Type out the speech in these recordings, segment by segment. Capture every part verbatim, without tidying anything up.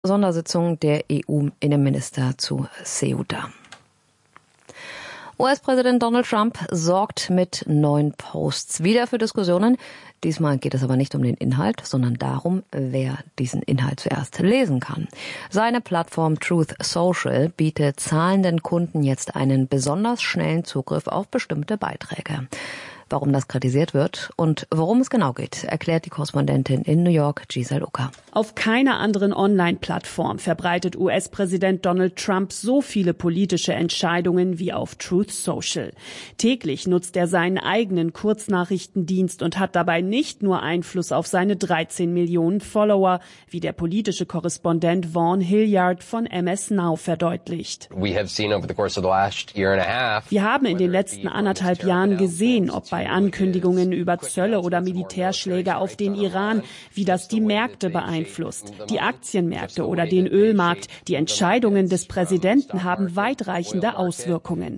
Sondersitzung der E U-Innenminister zu Ceuta. U S-Präsident Donald Trump sorgt mit neuen Posts wieder für Diskussionen. Diesmal geht es aber nicht um den Inhalt, sondern darum, wer diesen Inhalt zuerst lesen kann. Seine Plattform Truth Social bietet zahlenden Kunden jetzt einen besonders schnellen Zugriff auf bestimmte Beiträge. Warum das kritisiert wird und worum es genau geht, erklärt die Korrespondentin in New York, Giselle Ucker. Auf keiner anderen Online-Plattform verbreitet U S-Präsident Donald Trump so viele politische Entscheidungen wie auf Truth Social. Täglich nutzt er seinen eigenen Kurznachrichtendienst und hat dabei nicht nur Einfluss auf seine dreizehn Millionen Follower, wie der politische Korrespondent Vaughn Hilliard von M S Now verdeutlicht. Wir haben in den letzten anderthalb Jahren gesehen, ob bei Ankündigungen über Zölle oder Militärschläge auf den Iran, wie das die Märkte beeinflusst, die Aktienmärkte oder den Ölmarkt. Die Entscheidungen des Präsidenten haben weitreichende Auswirkungen.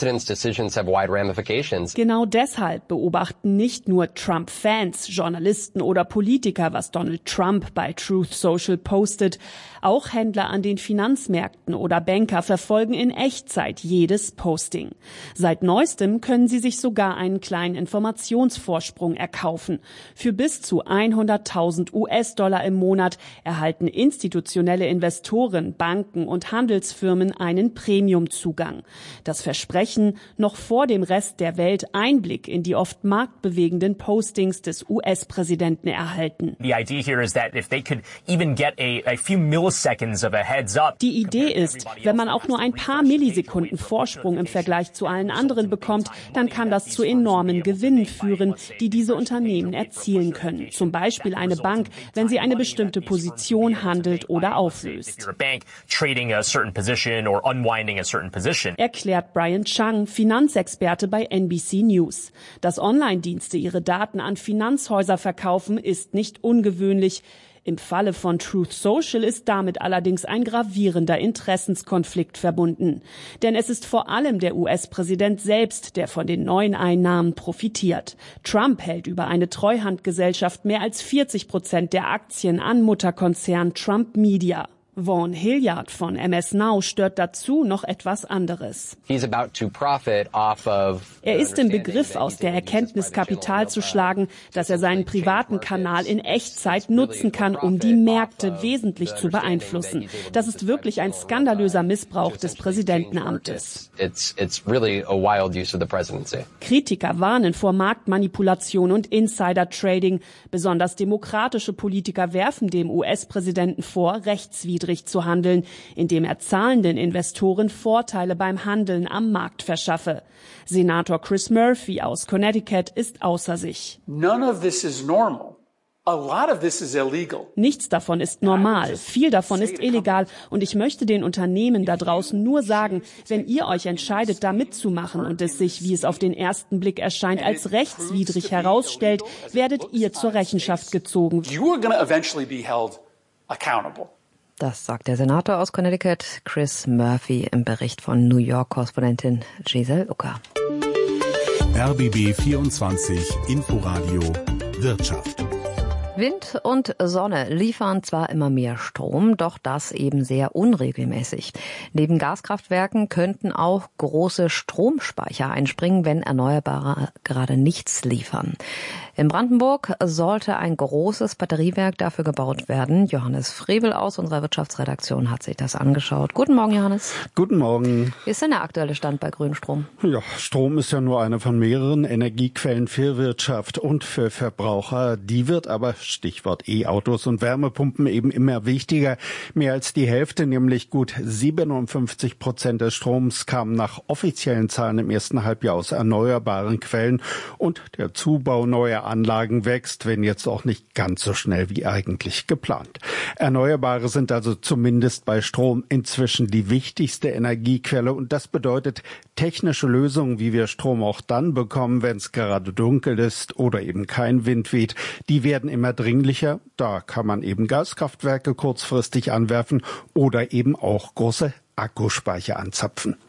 Genau deshalb beobachten nicht nur Trump-Fans, Journalisten oder Politiker, was Donald Trump bei Truth Social postet. Auch Händler an den Finanzmärkten oder Banker verfolgen in Echtzeit jedes Posting. Seit neuestem können sie sich sogar einen kleinen Informationsvorsprung erkaufen. Für bis zu hunderttausend U S-Dollar im Monat erhalten institutionelle Investoren, Banken und Handelsfirmen einen Premiumzugang. Das Versprechen, noch vor dem Rest der Welt Einblick in die oft marktbewegenden Postings des U S-Präsidenten erhalten. Die Idee ist, wenn man auch nur ein paar Millisekunden Vorsprung im Vergleich zu allen anderen bekommt, dann kann das zu enormen Gewinnen führen, die diese Unternehmen erzielen können. Zum Beispiel eine Bank, wenn sie eine bestimmte Position handelt oder auflöst. Erklärt Brian Chang, Finanzexperte bei N B C News. Dass Online-Dienste ihre Daten an Finanzhäuser verkaufen, ist nicht ungewöhnlich. Im Falle von Truth Social ist damit allerdings ein gravierender Interessenskonflikt verbunden. Denn es ist vor allem der U S-Präsident selbst, der von den neuen Einnahmen profitiert. Trump hält über eine Treuhandgesellschaft mehr als vierzig Prozent der Aktien an Mutterkonzern Trump Media. Vaughn Hilliard von M S Now stört dazu noch etwas anderes. Er ist im Begriff, aus der Erkenntnis Kapital zu schlagen, dass er seinen privaten Kanal in Echtzeit nutzen kann, um die Märkte wesentlich zu beeinflussen. Das ist wirklich ein skandalöser Missbrauch des Präsidentenamtes. Kritiker warnen vor Marktmanipulation und Insider-Trading. Besonders demokratische Politiker werfen dem U S-Präsidenten vor, rechtswidrig zu handeln, indem er zahlenden Investoren Vorteile beim Handeln am Markt verschaffe. Senator Chris Murphy aus Connecticut ist außer sich. None of this is normal. A lot of this is illegal. Nichts davon ist normal, viel davon ist illegal und ich möchte den Unternehmen da draußen nur sagen, wenn ihr euch entscheidet, da mitzumachen und es sich, wie es auf den ersten Blick erscheint, als rechtswidrig herausstellt, werdet ihr zur Rechenschaft gezogen. You are going to eventually be held accountable. Das sagt der Senator aus Connecticut, Chris Murphy, im Bericht von New York-Korrespondentin Giselle Ucker. R B B vierundzwanzig Inforadio Wirtschaft. Wind und Sonne liefern zwar immer mehr Strom, doch das eben sehr unregelmäßig. Neben Gaskraftwerken könnten auch große Stromspeicher einspringen, wenn Erneuerbare gerade nichts liefern. In Brandenburg sollte ein großes Batteriewerk dafür gebaut werden. Johannes Frevel aus unserer Wirtschaftsredaktion hat sich das angeschaut. Guten Morgen, Johannes. Guten Morgen. Wie ist denn der aktuelle Stand bei Grünstrom? Ja, Strom ist ja nur eine von mehreren Energiequellen für Wirtschaft und für Verbraucher. Die wird aber, Stichwort E-Autos und Wärmepumpen, eben immer wichtiger. Mehr als die Hälfte, nämlich gut siebenundfünfzig Prozent des Stroms, kamen nach offiziellen Zahlen im ersten Halbjahr aus erneuerbaren Quellen. Und der Zubau neuer Anlagen wächst, wenn jetzt auch nicht ganz so schnell wie eigentlich geplant. Erneuerbare sind also zumindest bei Strom inzwischen die wichtigste Energiequelle und das bedeutet technische Lösungen, wie wir Strom auch dann bekommen, wenn es gerade dunkel ist oder eben kein Wind weht, die werden immer dringlicher. Da kann man eben Gaskraftwerke kurzfristig anwerfen oder eben auch große Akkuspeicher anzapfen.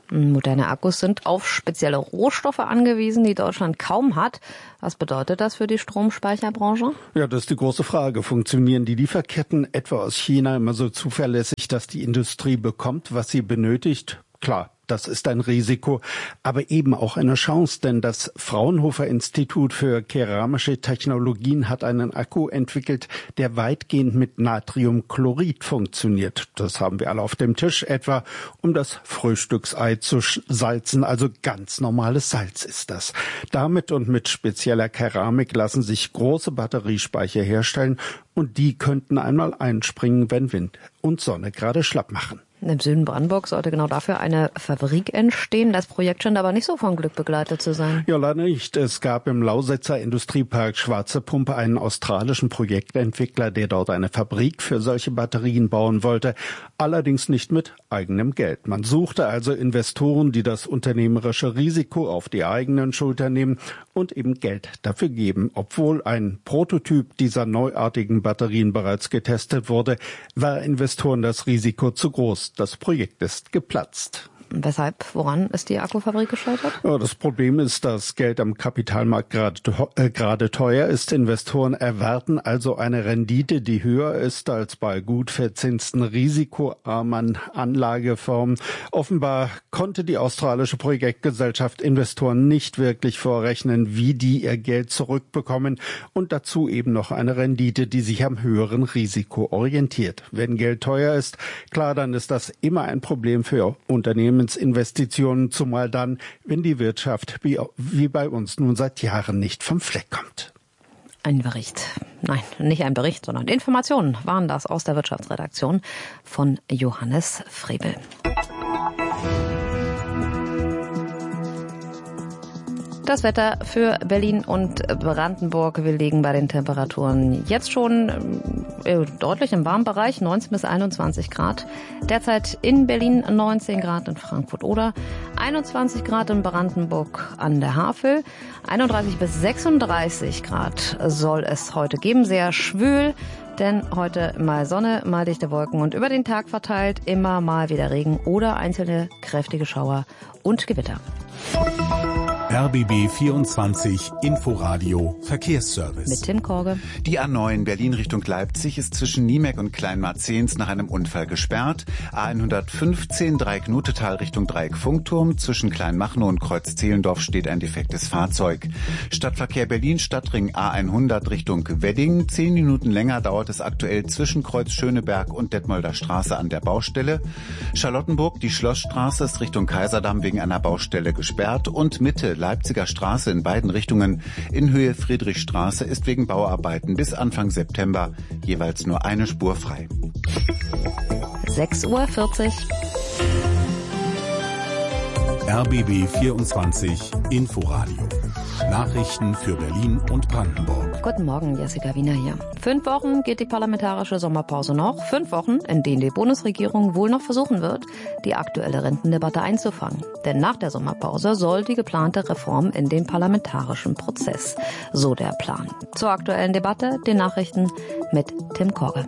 Moderne Akkus sind auf spezielle Rohstoffe angewiesen, die Deutschland kaum hat. Was bedeutet das für die Stromspeicherbranche? Ja, das ist die große Frage. Funktionieren die Lieferketten etwa aus China immer so zuverlässig, dass die Industrie bekommt, was sie benötigt? Klar. Das ist ein Risiko, aber eben auch eine Chance, denn das Fraunhofer Institut für keramische Technologien hat einen Akku entwickelt, der weitgehend mit Natriumchlorid funktioniert. Das haben wir alle auf dem Tisch, etwa um das Frühstücksei zu salzen, also ganz normales Salz ist das. Damit und mit spezieller Keramik lassen sich große Batteriespeicher herstellen und die könnten einmal einspringen, wenn Wind und Sonne gerade schlapp machen. Im Süden Brandenburg sollte genau dafür eine Fabrik entstehen. Das Projekt scheint aber nicht so von Glück begleitet zu sein. Ja, leider nicht. Es gab im Lausitzer Industriepark Schwarze Pumpe einen australischen Projektentwickler, der dort eine Fabrik für solche Batterien bauen wollte. Allerdings nicht mit eigenem Geld. Man suchte also Investoren, die das unternehmerische Risiko auf die eigenen Schultern nehmen und eben Geld dafür geben. Obwohl ein Prototyp dieser neuartigen Batterien bereits getestet wurde, war Investoren das Risiko zu groß. Das Projekt ist geplatzt. Weshalb? Woran ist die Akkufabrik gescheitert? Ja, das Problem ist, dass Geld am Kapitalmarkt gerade, äh, gerade teuer ist. Investoren erwarten also eine Rendite, die höher ist als bei gut verzinsten risikoarmen Anlageformen. Offenbar konnte die australische Projektgesellschaft Investoren nicht wirklich vorrechnen, wie die ihr Geld zurückbekommen und dazu eben noch eine Rendite, die sich am höheren Risiko orientiert. Wenn Geld teuer ist, klar, dann ist das immer ein Problem für Unternehmen. Investitionen, zumal dann, wenn die Wirtschaft wie, wie bei uns nun seit Jahren nicht vom Fleck kommt. Ein Bericht. Nein, nicht ein Bericht, sondern Informationen waren das aus der Wirtschaftsredaktion von Johannes Frebel. Das Wetter für Berlin und Brandenburg. Wir liegen bei den Temperaturen jetzt schon äh, deutlich im warmen Bereich, neunzehn bis einundzwanzig Grad. Derzeit in Berlin neunzehn Grad, in Frankfurt oder einundzwanzig Grad in Brandenburg an der Havel. einunddreißig bis sechsunddreißig Grad soll es heute geben. Sehr schwül, denn heute mal Sonne, mal dichte Wolken und über den Tag verteilt immer mal wieder Regen oder einzelne kräftige Schauer und Gewitter. R B B vierundzwanzig Inforadio Verkehrsservice. Mit Tim Korge. Die A neun Berlin Richtung Leipzig ist zwischen Niemek und Kleinmarzehns nach einem Unfall gesperrt. A hundertfünfzehn Dreieck-Nutetal Richtung Dreieck-Funkturm. Zwischen Kleinmachnow und Kreuz-Zehlendorf steht ein defektes Fahrzeug. Stadtverkehr Berlin Stadtring A hundert Richtung Wedding. Zehn Minuten länger dauert es aktuell zwischen Kreuz Schöneberg und Detmolder Straße an der Baustelle. Charlottenburg, die Schlossstraße ist Richtung Kaiserdamm wegen einer Baustelle gesperrt und Mitte Leipziger Straße in beiden Richtungen in Höhe Friedrichstraße ist wegen Bauarbeiten bis Anfang September jeweils nur eine Spur frei. sechs Uhr vierzig. R B B vierundzwanzig Inforadio. Nachrichten für Berlin und Brandenburg. Guten Morgen, Jessica Wiener hier. Fünf Wochen geht die parlamentarische Sommerpause noch. Fünf Wochen, in denen die Bundesregierung wohl noch versuchen wird, die aktuelle Rentendebatte einzufangen. Denn nach der Sommerpause soll die geplante Reform in den parlamentarischen Prozess. So der Plan. Zur aktuellen Debatte, den Nachrichten mit Tim Korge.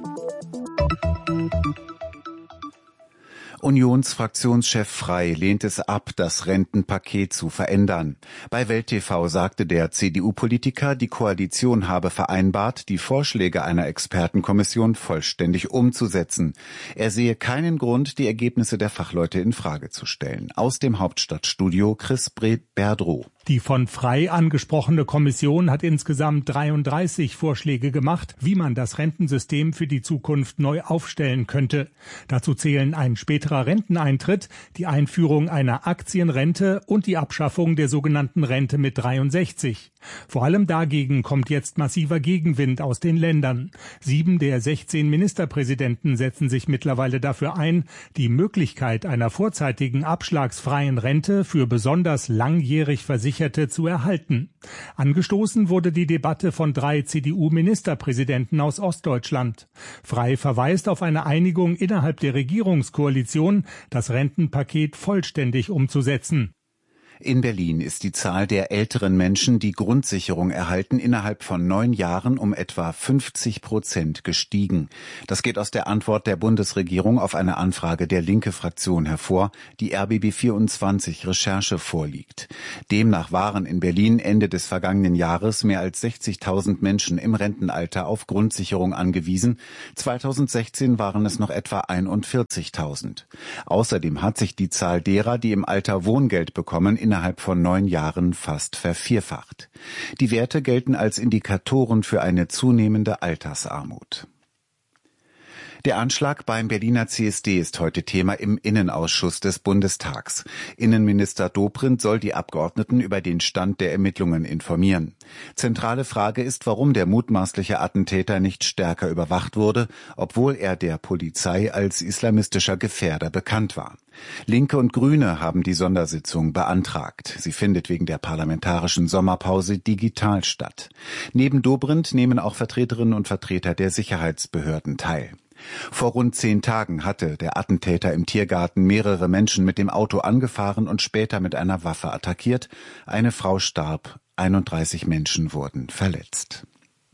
Unionsfraktionschef Frey lehnt es ab, das Rentenpaket zu verändern. Bei Welt T V sagte der C D U-Politiker, die Koalition habe vereinbart, die Vorschläge einer Expertenkommission vollständig umzusetzen. Er sehe keinen Grund, die Ergebnisse der Fachleute in Frage zu stellen. Aus dem Hauptstadtstudio Chris Berdrow. Die von Frey angesprochene Kommission hat insgesamt dreiunddreißig Vorschläge gemacht, wie man das Rentensystem für die Zukunft neu aufstellen könnte. Dazu zählen ein späterer Renteneintritt, die Einführung einer Aktienrente und die Abschaffung der sogenannten Rente mit dreiundsechzig. Vor allem dagegen kommt jetzt massiver Gegenwind aus den Ländern. Sieben der sechzehn Ministerpräsidenten setzen sich mittlerweile dafür ein, die Möglichkeit einer vorzeitigen abschlagsfreien Rente für besonders langjährig Versicherte zu erhalten. Angestoßen wurde die Debatte von drei C D U-Ministerpräsidenten aus Ostdeutschland. Frey verweist auf eine Einigung innerhalb der Regierungskoalition, das Rentenpaket vollständig umzusetzen. In Berlin ist die Zahl der älteren Menschen, die Grundsicherung erhalten, innerhalb von neun Jahren um etwa fünfzig Prozent gestiegen. Das geht aus der Antwort der Bundesregierung auf eine Anfrage der Linke-Fraktion hervor, die R B B vierundzwanzig Recherche vorliegt. Demnach waren in Berlin Ende des vergangenen Jahres mehr als sechzigtausend Menschen im Rentenalter auf Grundsicherung angewiesen. zweitausendsechzehn waren es noch etwa einundvierzigtausend. Außerdem hat sich die Zahl derer, die im Alter Wohngeld bekommen, innerhalb von neun Jahren fast vervierfacht. Die Werte gelten als Indikatoren für eine zunehmende Altersarmut. Der Anschlag beim Berliner C S D ist heute Thema im Innenausschuss des Bundestags. Innenminister Dobrindt soll die Abgeordneten über den Stand der Ermittlungen informieren. Zentrale Frage ist, warum der mutmaßliche Attentäter nicht stärker überwacht wurde, obwohl er der Polizei als islamistischer Gefährder bekannt war. Linke und Grüne haben die Sondersitzung beantragt. Sie findet wegen der parlamentarischen Sommerpause digital statt. Neben Dobrindt nehmen auch Vertreterinnen und Vertreter der Sicherheitsbehörden teil. Vor rund zehn Tagen hatte der Attentäter im Tiergarten mehrere Menschen mit dem Auto angefahren und später mit einer Waffe attackiert. Eine Frau starb, einunddreißig Menschen wurden verletzt.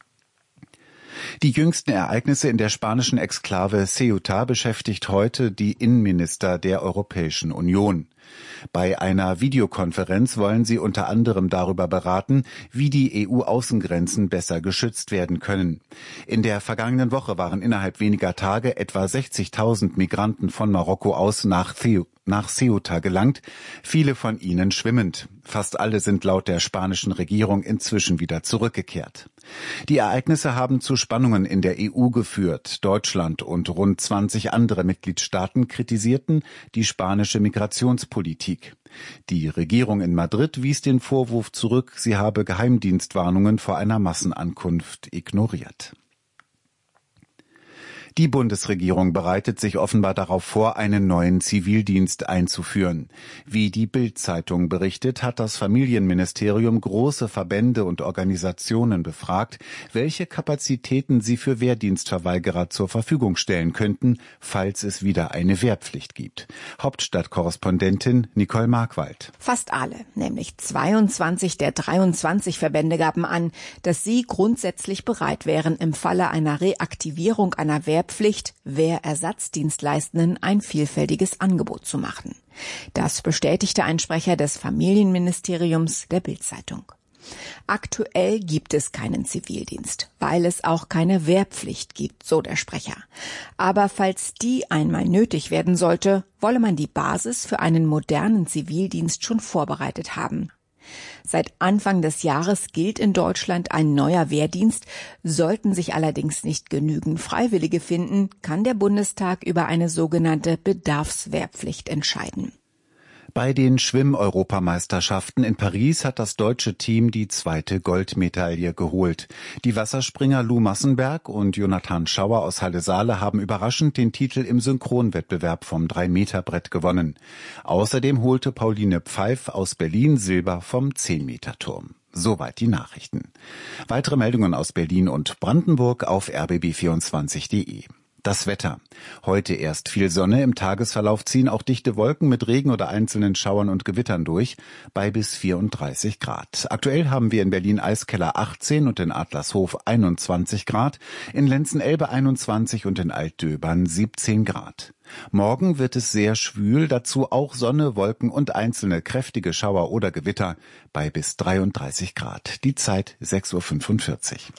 Die jüngsten Ereignisse in der spanischen Exklave Ceuta beschäftigt heute die Innenminister der Europäischen Union. Bei einer Videokonferenz wollen sie unter anderem darüber beraten, wie die E U-Außengrenzen besser geschützt werden können. In der vergangenen Woche waren innerhalb weniger Tage etwa sechzigtausend Migranten von Marokko aus nach Ceuta nach Ceuta gelangt, viele von ihnen schwimmend. Fast alle sind laut der spanischen Regierung inzwischen wieder zurückgekehrt. Die Ereignisse haben zu Spannungen in der E U geführt. Deutschland und rund zwanzig andere Mitgliedstaaten kritisierten die spanische Migrationspolitik. Die Regierung in Madrid wies den Vorwurf zurück, sie habe Geheimdienstwarnungen vor einer Massenankunft ignoriert. Die Bundesregierung bereitet sich offenbar darauf vor, einen neuen Zivildienst einzuführen. Wie die Bild-Zeitung berichtet, hat das Familienministerium große Verbände und Organisationen befragt, welche Kapazitäten sie für Wehrdienstverweigerer zur Verfügung stellen könnten, falls es wieder eine Wehrpflicht gibt. Hauptstadtkorrespondentin Nicole Markwald. Fast alle, nämlich zweiundzwanzig der dreiundzwanzig Verbände gaben an, dass sie grundsätzlich bereit wären, im Falle einer Reaktivierung einer Wehrpflicht Pflicht, Wehrersatzdienstleistenden ein vielfältiges Angebot zu machen. Das bestätigte ein Sprecher des Familienministeriums der Bild-Zeitung. Aktuell gibt es keinen Zivildienst, weil es auch keine Wehrpflicht gibt, so der Sprecher. Aber falls die einmal nötig werden sollte, wolle man die Basis für einen modernen Zivildienst schon vorbereitet haben. Seit Anfang des Jahres gilt in Deutschland ein neuer Wehrdienst. Sollten sich allerdings nicht genügend Freiwillige finden, kann der Bundestag über eine sogenannte Bedarfswehrpflicht entscheiden. Bei den Schwimm-Europameisterschaften in Paris hat das deutsche Team die zweite Goldmedaille geholt. Die Wasserspringer Lou Massenberg und Jonathan Schauer aus Halle-Saale haben überraschend den Titel im Synchronwettbewerb vom drei Meter Brett gewonnen. Außerdem holte Pauline Pfeif aus Berlin Silber vom zehn Meter Turm. Soweit die Nachrichten. Weitere Meldungen aus Berlin und Brandenburg auf r b b vierundzwanzig punkt de. Das Wetter. Heute erst viel Sonne, im Tagesverlauf ziehen auch dichte Wolken mit Regen oder einzelnen Schauern und Gewittern durch, bei bis vierunddreißig Grad. Aktuell haben wir in Berlin Eiskeller achtzehn und in Adlershof einundzwanzig Grad, in Lenzen-Elbe einundzwanzig und in Altdöbern siebzehn Grad. Morgen wird es sehr schwül, dazu auch Sonne, Wolken und einzelne kräftige Schauer oder Gewitter, bei bis dreiunddreißig Grad. Die Zeit sechs Uhr fünfundvierzig.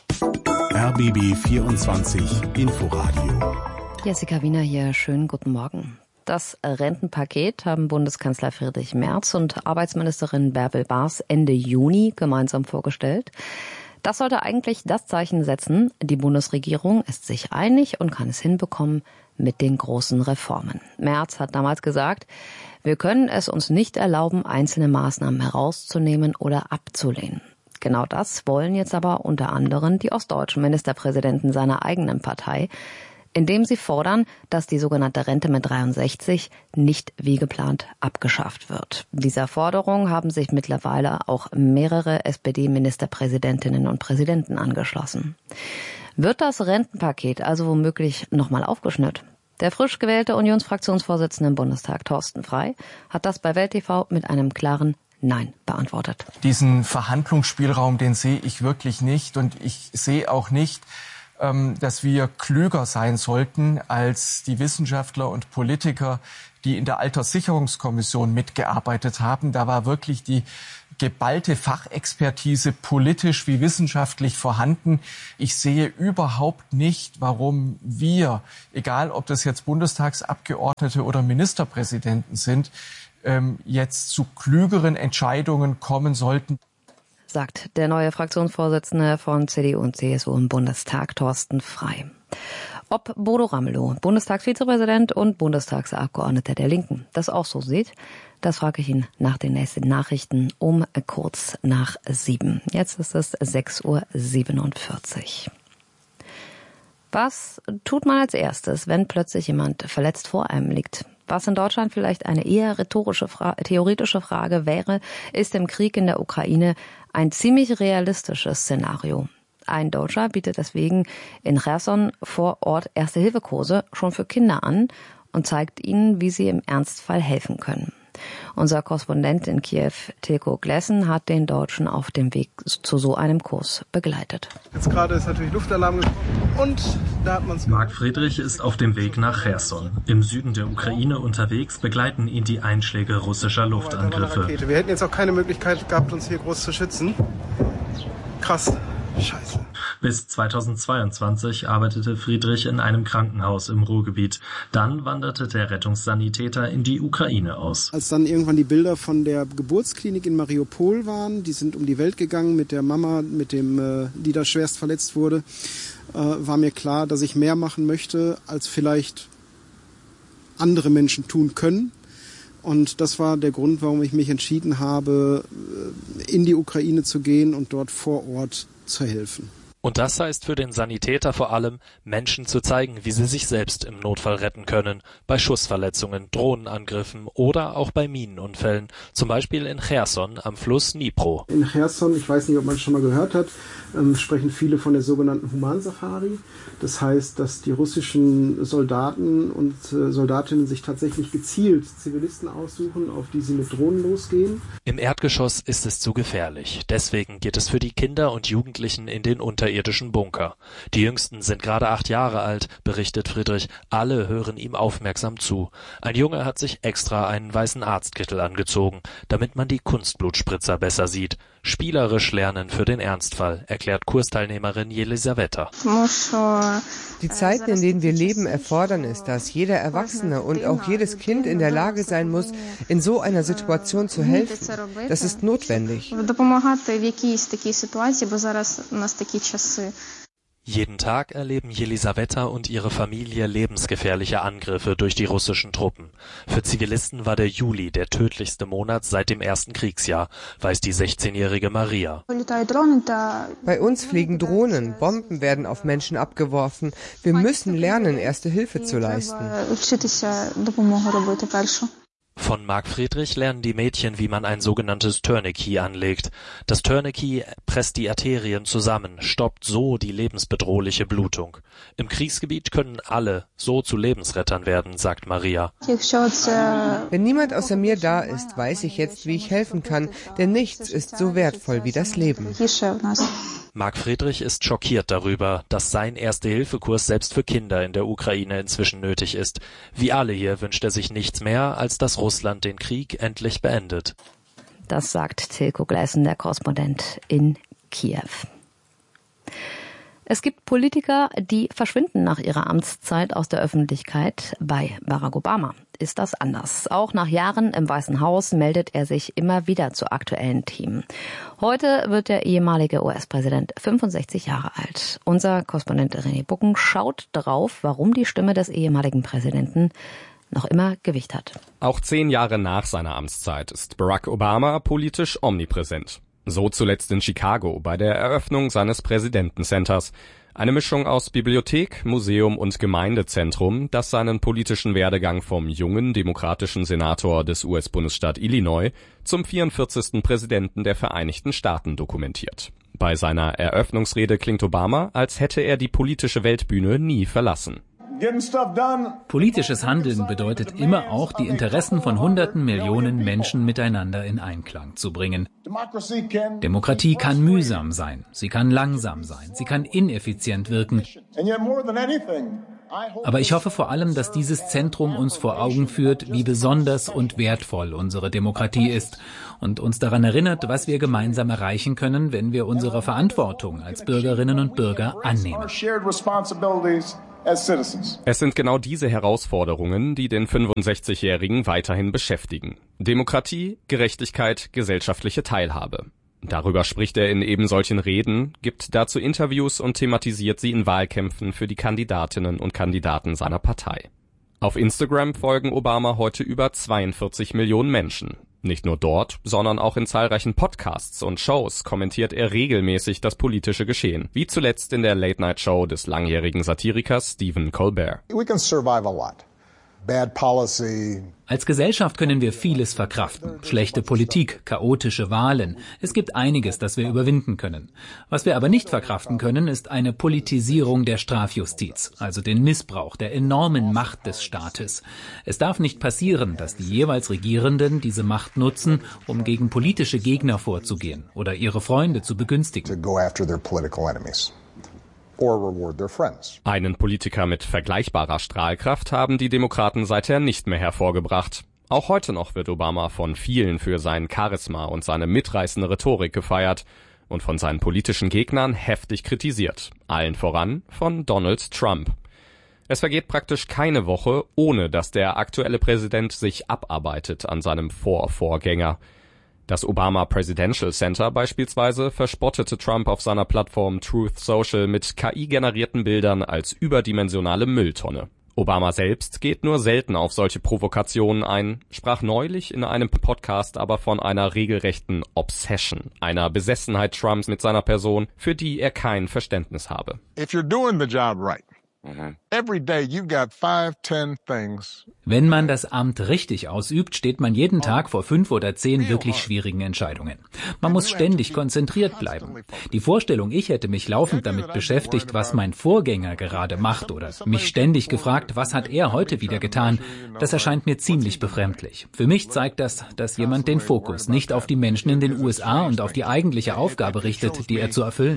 R B B vierundzwanzig Inforadio. Jessica Wiener hier, schönen guten Morgen. Das Rentenpaket haben Bundeskanzler Friedrich Merz und Arbeitsministerin Bärbel Baas Ende Juni gemeinsam vorgestellt. Das sollte eigentlich das Zeichen setzen, die Bundesregierung ist sich einig und kann es hinbekommen mit den großen Reformen. Merz hat damals gesagt, wir können es uns nicht erlauben, einzelne Maßnahmen herauszunehmen oder abzulehnen. Genau das wollen jetzt aber unter anderem die ostdeutschen Ministerpräsidenten seiner eigenen Partei, indem sie fordern, dass die sogenannte Rente mit dreiundsechzig nicht wie geplant abgeschafft wird. Dieser Forderung haben sich mittlerweile auch mehrere S P D-Ministerpräsidentinnen und Präsidenten angeschlossen. Wird das Rentenpaket also womöglich nochmal aufgeschnürt? Der frisch gewählte Unionsfraktionsvorsitzende im Bundestag, Thorsten Frey, hat das bei Welt T V mit einem klaren Nein beantwortet. Diesen Verhandlungsspielraum, den sehe ich wirklich nicht. Und ich sehe auch nicht, dass wir klüger sein sollten als die Wissenschaftler und Politiker, die in der Alterssicherungskommission mitgearbeitet haben. Da war wirklich die geballte Fachexpertise politisch wie wissenschaftlich vorhanden. Ich sehe überhaupt nicht, warum wir, egal ob das jetzt Bundestagsabgeordnete oder Ministerpräsidenten sind, jetzt zu klügeren Entscheidungen kommen sollten. Sagt der neue Fraktionsvorsitzende von C D U und C S U im Bundestag, Thorsten Frey. Ob Bodo Ramelow, Bundestagsvizepräsident und Bundestagsabgeordneter der Linken, das auch so sieht, das frage ich ihn nach den nächsten Nachrichten um kurz nach sieben. Jetzt ist es sechs Uhr siebenundvierzig. Was tut man als erstes, wenn plötzlich jemand verletzt vor einem liegt? Was in Deutschland vielleicht eine eher rhetorische, Fra- theoretische Frage wäre, ist im Krieg in der Ukraine ein ziemlich realistisches Szenario. Ein Deutscher bietet deswegen in Cherson vor Ort Erste-Hilfe-Kurse schon für Kinder an und zeigt ihnen, wie sie im Ernstfall helfen können. Unser Korrespondent in Kiew, Tilko Glessen, hat den Deutschen auf dem Weg zu so einem Kurs begleitet. Jetzt gerade ist natürlich Luftalarm gesprochen und da hat man es. Marc Friedrich ist auf dem Weg nach Cherson. Im Süden der Ukraine unterwegs begleiten ihn die Einschläge russischer Luftangriffe. Wir hätten jetzt auch keine Möglichkeit gehabt, uns hier groß zu schützen. Krass. Scheiße. Bis zweitausendzweiundzwanzig arbeitete Friedrich in einem Krankenhaus im Ruhrgebiet. Dann wanderte der Rettungssanitäter in die Ukraine aus. Als dann irgendwann die Bilder von der Geburtsklinik in Mariupol waren, die sind um die Welt gegangen mit der Mama, mit dem, äh, die da schwerst verletzt wurde, äh, war mir klar, dass ich mehr machen möchte, als vielleicht andere Menschen tun können. Und das war der Grund, warum ich mich entschieden habe, in die Ukraine zu gehen und dort vor Ort zu helfen. Und das heißt für den Sanitäter vor allem, Menschen zu zeigen, wie sie sich selbst im Notfall retten können, bei Schussverletzungen, Drohnenangriffen oder auch bei Minenunfällen, zum Beispiel in Cherson am Fluss Dnipro. In Cherson, ich weiß nicht, ob man es schon mal gehört hat, ähm, sprechen viele von der sogenannten Humansafari. Das heißt, dass die russischen Soldaten und äh, Soldatinnen sich tatsächlich gezielt Zivilisten aussuchen, auf die sie mit Drohnen losgehen. Im Erdgeschoss ist es zu gefährlich. Deswegen geht es für die Kinder und Jugendlichen in den unterirdischen Bunker. Die Jüngsten sind gerade acht Jahre alt, berichtet Friedrich. Alle hören ihm aufmerksam zu. Ein Junge hat sich extra einen weißen Arztkittel angezogen, damit man die Kunstblutspritzer besser sieht. Spielerisch lernen für den Ernstfall, erklärt Kursteilnehmerin Jelisaweta. Die Zeiten, in denen wir leben, erfordern es, dass jeder Erwachsene und auch jedes Kind in der Lage sein muss, in so einer Situation zu helfen. Das ist notwendig. Jeden Tag erleben Jelisaweta und ihre Familie lebensgefährliche Angriffe durch die russischen Truppen. Für Zivilisten war der Juli der tödlichste Monat seit dem ersten Kriegsjahr, weiß die sechzehnjährige Maria. Bei uns fliegen Drohnen, Bomben werden auf Menschen abgeworfen. Wir müssen lernen, Erste Hilfe zu leisten. Von Marc Friedrich lernen die Mädchen, wie man ein sogenanntes Tourniquet anlegt. Das Tourniquet presst die Arterien zusammen, stoppt so die lebensbedrohliche Blutung. Im Kriegsgebiet können alle so zu Lebensrettern werden, sagt Maria. Wenn niemand außer mir da ist, weiß ich jetzt, wie ich helfen kann, denn nichts ist so wertvoll wie das Leben. Marc Friedrich ist schockiert darüber, dass sein Erste-Hilfe-Kurs selbst für Kinder in der Ukraine inzwischen nötig ist. Wie alle hier wünscht er sich nichts mehr, als dass Russland den Krieg endlich beendet. Das sagt Tilko Glessen, der Korrespondent in Kiew. Es gibt Politiker, die verschwinden nach ihrer Amtszeit aus der Öffentlichkeit. Bei Barack Obama ist das anders. Auch nach Jahren im Weißen Haus meldet er sich immer wieder zu aktuellen Themen. Heute wird der ehemalige U S-Präsident fünfundsechzig Jahre alt. Unser Korrespondent René Bucken schaut drauf, warum die Stimme des ehemaligen Präsidenten noch immer Gewicht hat. Auch zehn Jahre nach seiner Amtszeit ist Barack Obama politisch omnipräsent. So zuletzt in Chicago bei der Eröffnung seines Präsidentencenters. Eine Mischung aus Bibliothek, Museum und Gemeindezentrum, das seinen politischen Werdegang vom jungen demokratischen Senator des U S-Bundesstaat Illinois zum vierundvierzigsten Präsidenten der Vereinigten Staaten dokumentiert. Bei seiner Eröffnungsrede klingt Obama, als hätte er die politische Weltbühne nie verlassen. Politisches Handeln bedeutet immer auch, die Interessen von hunderten Millionen Menschen miteinander in Einklang zu bringen. Demokratie kann mühsam sein, sie kann langsam sein, sie kann ineffizient wirken. Aber ich hoffe vor allem, dass dieses Zentrum uns vor Augen führt, wie besonders und wertvoll unsere Demokratie ist und uns daran erinnert, was wir gemeinsam erreichen können, wenn wir unsere Verantwortung als Bürgerinnen und Bürger annehmen. Es sind genau diese Herausforderungen, die den fünfundsechzigjährigen weiterhin beschäftigen. Demokratie, Gerechtigkeit, gesellschaftliche Teilhabe. Darüber spricht er in eben solchen Reden, gibt dazu Interviews und thematisiert sie in Wahlkämpfen für die Kandidatinnen und Kandidaten seiner Partei. Auf Instagram folgen Obama heute über zweiundvierzig Millionen Menschen. Nicht nur dort, sondern auch in zahlreichen Podcasts und Shows kommentiert er regelmäßig das politische Geschehen, wie zuletzt in der Late-Night-Show des langjährigen Satirikers Stephen Colbert. We can survive a lot. Bad policy. Als Gesellschaft können wir vieles verkraften. Schlechte Politik, chaotische Wahlen. Es gibt einiges, das wir überwinden können. Was wir aber nicht verkraften können, ist eine Politisierung der Strafjustiz, also den Missbrauch der enormen Macht des Staates. Es darf nicht passieren, dass die jeweils Regierenden diese Macht nutzen, um gegen politische Gegner vorzugehen oder ihre Freunde zu begünstigen. Einen Politiker mit vergleichbarer Strahlkraft haben die Demokraten seither nicht mehr hervorgebracht. Auch heute noch wird Obama von vielen für sein Charisma und seine mitreißende Rhetorik gefeiert und von seinen politischen Gegnern heftig kritisiert, allen voran von Donald Trump. Es vergeht praktisch keine Woche, ohne dass der aktuelle Präsident sich abarbeitet an seinem Vorvorgänger. Das Obama Presidential Center beispielsweise verspottete Trump auf seiner Plattform Truth Social mit K I-generierten Bildern als überdimensionale Mülltonne. Obama selbst geht nur selten auf solche Provokationen ein, sprach neulich in einem Podcast aber von einer regelrechten Obsession, einer Besessenheit Trumps mit seiner Person, für die er kein Verständnis habe. If you're doing the job right. Every day you've got five, ten things. Wenn man das Amt richtig ausübt, steht man jeden Tag vor fünf oder zehn wirklich schwierigen Entscheidungen. Man muss ständig konzentriert bleiben. Die Vorstellung, ich hätte mich laufend damit beschäftigt, was mein Vorgänger gerade macht oder mich ständig gefragt, was hat er heute wieder getan, das erscheint mir ziemlich befremdlich. Für mich zeigt das, dass jemand den Fokus nicht auf die Menschen in den U S A und auf die eigentliche Aufgabe richtet, die er zu erfüllen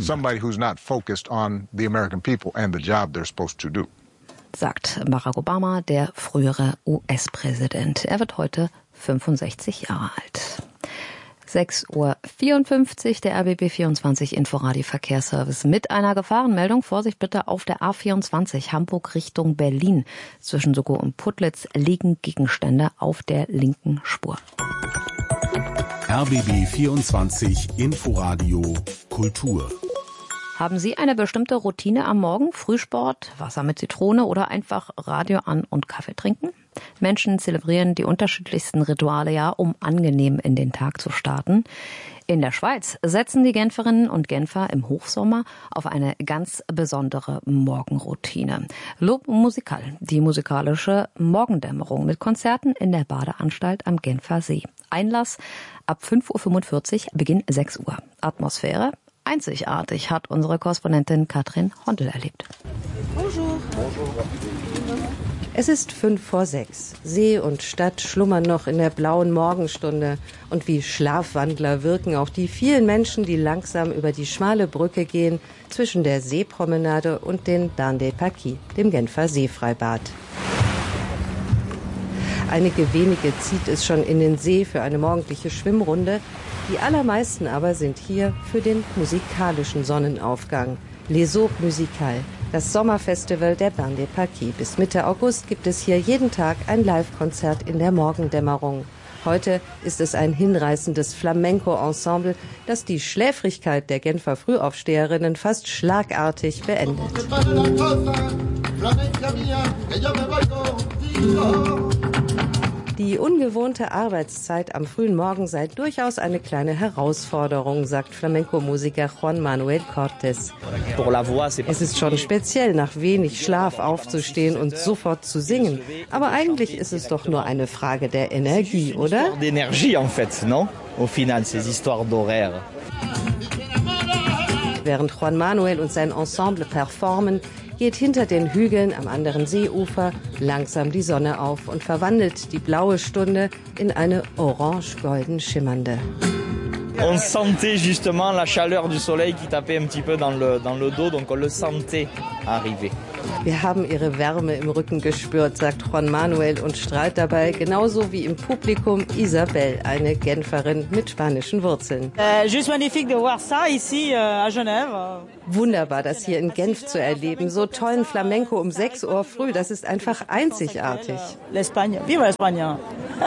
hat. Sagt Barack Obama, der frühere U S-Präsident. Er wird heute fünfundsechzig Jahre alt. sechs Uhr vierundfünfzig, der R B B vierundzwanzig Inforadio Verkehrsservice mit einer Gefahrenmeldung. Vorsicht bitte auf der A vierundzwanzig Hamburg Richtung Berlin. Zwischen Suckow und Putlitz liegen Gegenstände auf der linken Spur. R B B vierundzwanzig Inforadio Kultur. Haben Sie eine bestimmte Routine am Morgen? Frühsport, Wasser mit Zitrone oder einfach Radio an und Kaffee trinken? Menschen zelebrieren die unterschiedlichsten Rituale ja, um angenehm in den Tag zu starten. In der Schweiz setzen die Genferinnen und Genfer im Hochsommer auf eine ganz besondere Morgenroutine. Lob Musical, die musikalische Morgendämmerung mit Konzerten in der Badeanstalt am Genfer See. Einlass ab fünf Uhr fünfundvierzig, Beginn sechs Uhr. Atmosphäre einzigartig, hat unsere Korrespondentin Katrin Hondel erlebt. Bonjour. Es ist fünf vor sechs. See und Stadt schlummern noch in der blauen Morgenstunde. Und wie Schlafwandler wirken auch die vielen Menschen, die langsam über die schmale Brücke gehen zwischen der Seepromenade und den Bains des Paquis, dem Genfer Seefreibad. Einige wenige zieht es schon in den See für eine morgendliche Schwimmrunde. Die allermeisten aber sind hier für den musikalischen Sonnenaufgang. Les Eaux Musicales, das Sommerfestival der Bains des Paquis. Bis Mitte August gibt es hier jeden Tag ein Live-Konzert in der Morgendämmerung. Heute ist es ein hinreißendes Flamenco-Ensemble, das die Schläfrigkeit der Genfer Frühaufsteherinnen fast schlagartig beendet. Die ungewohnte Arbeitszeit am frühen Morgen sei durchaus eine kleine Herausforderung, sagt Flamenco-Musiker Juan Manuel Cortés. Es ist schon speziell, nach wenig Schlaf aufzustehen und sofort zu singen. Aber eigentlich ist es doch nur eine Frage der Energie, oder? Während Juan Manuel und sein Ensemble performen, geht hinter den Hügeln am anderen Seeufer langsam die Sonne auf und verwandelt die blaue Stunde in eine orange-golden schimmernde. On sentait justement la chaleur du soleil qui tapait un petit peu dans le, dans le dos, donc on le sentait arriver. Wir haben ihre Wärme im Rücken gespürt, sagt Juan Manuel und strahlt dabei, genauso wie im Publikum Isabel, eine Genferin mit spanischen Wurzeln. Äh, juste magnifique de voir ça ici à Genève. Wunderbar, das hier in Genf zu erleben. So tollen Flamenco um sechs Uhr früh, das ist einfach einzigartig. L'Espagne, viva España.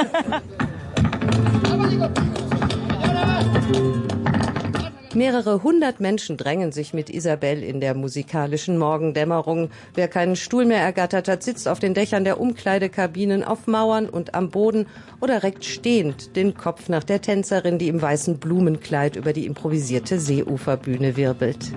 Mehrere hundert Menschen drängen sich mit Isabel in der musikalischen Morgendämmerung. Wer keinen Stuhl mehr ergattert hat, sitzt auf den Dächern der Umkleidekabinen, auf Mauern und am Boden oder reckt stehend den Kopf nach der Tänzerin, die im weißen Blumenkleid über die improvisierte Seeuferbühne wirbelt.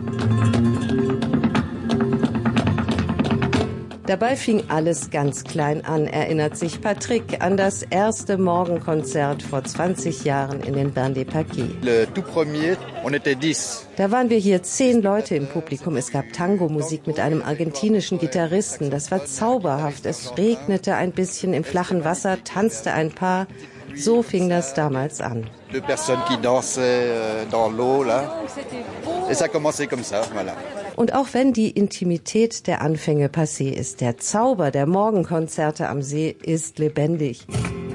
Dabei fing alles ganz klein an, erinnert sich Patrick an das erste Morgenkonzert vor zwanzig Jahren in den Bains des Paquets. Le tout premier, on était dix. Da waren wir hier zehn Leute im Publikum. Es gab Tango-Musik mit einem argentinischen Gitarristen. Das war zauberhaft. Es regnete ein bisschen im flachen Wasser, tanzte ein Paar. So fing das damals an. Deux personnes qui dansaient dans l'eau, là. Et ça commençait comme ça, voilà. Und auch wenn die Intimität der Anfänge passé ist, der Zauber der Morgenkonzerte am See ist lebendig.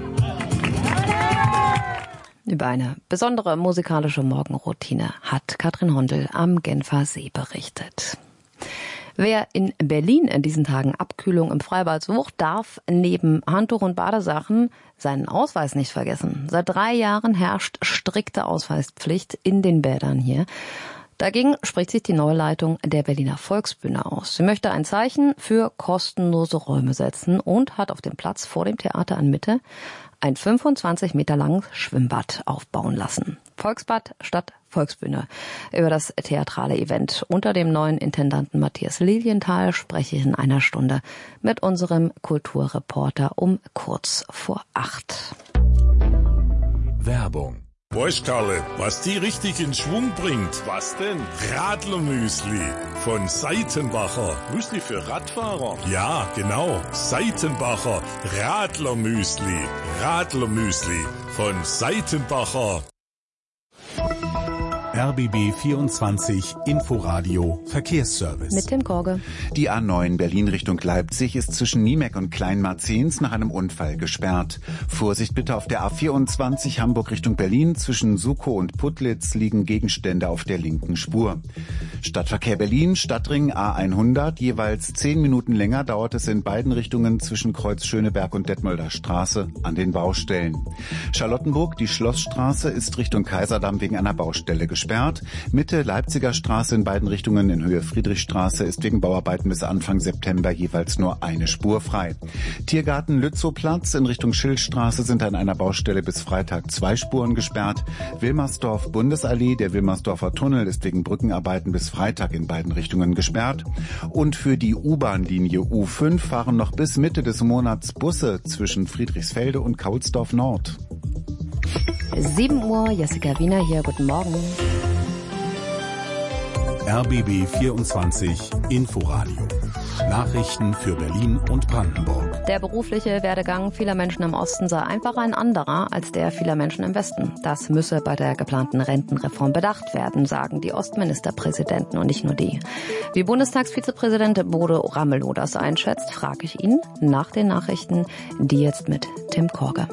Über eine besondere musikalische Morgenroutine hat Katrin Hondel am Genfer See berichtet. Wer in Berlin in diesen Tagen Abkühlung im Freibad sucht, darf neben Handtuch und Badesachen seinen Ausweis nicht vergessen. Seit drei Jahren herrscht strikte Ausweispflicht in den Bädern hier. Dagegen spricht sich die Neuleitung der Berliner Volksbühne aus. Sie möchte ein Zeichen für kostenlose Räume setzen und hat auf dem Platz vor dem Theater an Mitte ein fünfundzwanzig Meter langes Schwimmbad aufbauen lassen. Volksbad statt Volksbühne. Über das theatrale Event unter dem neuen Intendanten Matthias Lilienthal spreche ich in einer Stunde mit unserem Kulturreporter um kurz vor acht. Werbung. Weißt Karle, was die richtig in Schwung bringt? Was denn? Radlermüsli von Seitenbacher. Müsli für Radfahrer? Ja, genau. Seitenbacher Radlermüsli. Radlermüsli von Seitenbacher. R B B vierundzwanzig Inforadio Verkehrsservice. Mit Tim Korge. Die A neun Berlin Richtung Leipzig ist zwischen Niemeck und Kleinmarzens nach einem Unfall gesperrt. Vorsicht bitte auf der A vierundzwanzig Hamburg Richtung Berlin. Zwischen Sukow und Putlitz liegen Gegenstände auf der linken Spur. Stadtverkehr Berlin, Stadtring A hundert. Jeweils zehn Minuten länger dauert es in beiden Richtungen zwischen Kreuz Schöneberg und Detmolder Straße an den Baustellen. Charlottenburg, die Schlossstraße, ist Richtung Kaiserdamm wegen einer Baustelle gesperrt. Mitte Leipziger Straße in beiden Richtungen in Höhe Friedrichstraße ist wegen Bauarbeiten bis Anfang September jeweils nur eine Spur frei. Tiergarten Lützowplatz in Richtung Schildstraße sind an einer Baustelle bis Freitag zwei Spuren gesperrt. Wilmersdorf Bundesallee, der Wilmersdorfer Tunnel ist wegen Brückenarbeiten bis Freitag in beiden Richtungen gesperrt. Und für die U-Bahn-Linie U fünf fahren noch bis Mitte des Monats Busse zwischen Friedrichsfelde und Kaulsdorf Nord. sieben Uhr, Jessica Wiener hier, guten Morgen. R B B vierundzwanzig Inforadio. Nachrichten für Berlin und Brandenburg. Der berufliche Werdegang vieler Menschen im Osten sei einfach ein anderer als der vieler Menschen im Westen. Das müsse bei der geplanten Rentenreform bedacht werden, sagen die Ostministerpräsidenten und nicht nur die. Wie Bundestagsvizepräsident Bodo Ramelow das einschätzt, frage ich ihn nach den Nachrichten, die jetzt mit Tim Korge.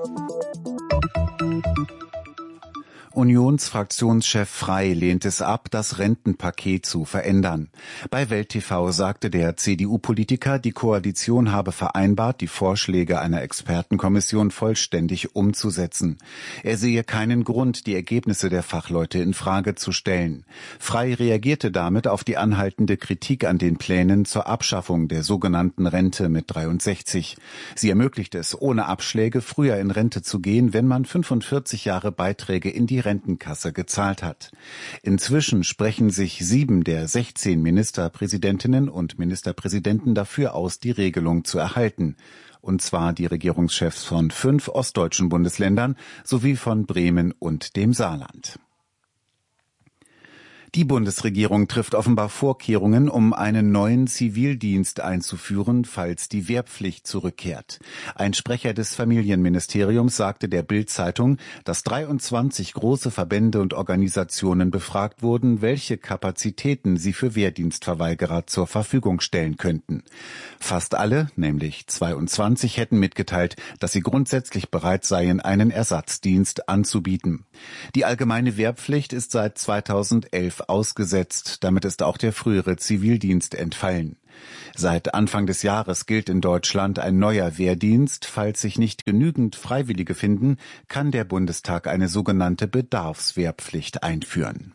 Unionsfraktionschef Frey lehnt es ab, das Rentenpaket zu verändern. Bei Welt T V sagte der C D U-Politiker, die Koalition habe vereinbart, die Vorschläge einer Expertenkommission vollständig umzusetzen. Er sehe keinen Grund, die Ergebnisse der Fachleute in Frage zu stellen. Frey reagierte damit auf die anhaltende Kritik an den Plänen zur Abschaffung der sogenannten Rente mit dreiundsechzig. Sie ermöglicht es, ohne Abschläge früher in Rente zu gehen, wenn man fünfundvierzig Jahre Beiträge in die Rentenkasse gezahlt hat. Inzwischen sprechen sich sieben der sechzehn Ministerpräsidentinnen und Ministerpräsidenten dafür aus, die Regelung zu erhalten. Und zwar die Regierungschefs von fünf ostdeutschen Bundesländern sowie von Bremen und dem Saarland. Die Bundesregierung trifft offenbar Vorkehrungen, um einen neuen Zivildienst einzuführen, falls die Wehrpflicht zurückkehrt. Ein Sprecher des Familienministeriums sagte der Bild-Zeitung, dass dreiundzwanzig große Verbände und Organisationen befragt wurden, welche Kapazitäten sie für Wehrdienstverweigerer zur Verfügung stellen könnten. Fast alle, nämlich zweiundzwanzig, hätten mitgeteilt, dass sie grundsätzlich bereit seien, einen Ersatzdienst anzubieten. Die allgemeine Wehrpflicht ist seit zweitausendelf ausgesetzt. Damit ist auch der frühere Zivildienst entfallen. Seit Anfang des Jahres gilt in Deutschland ein neuer Wehrdienst. Falls sich nicht genügend Freiwillige finden, kann der Bundestag eine sogenannte Bedarfswehrpflicht einführen.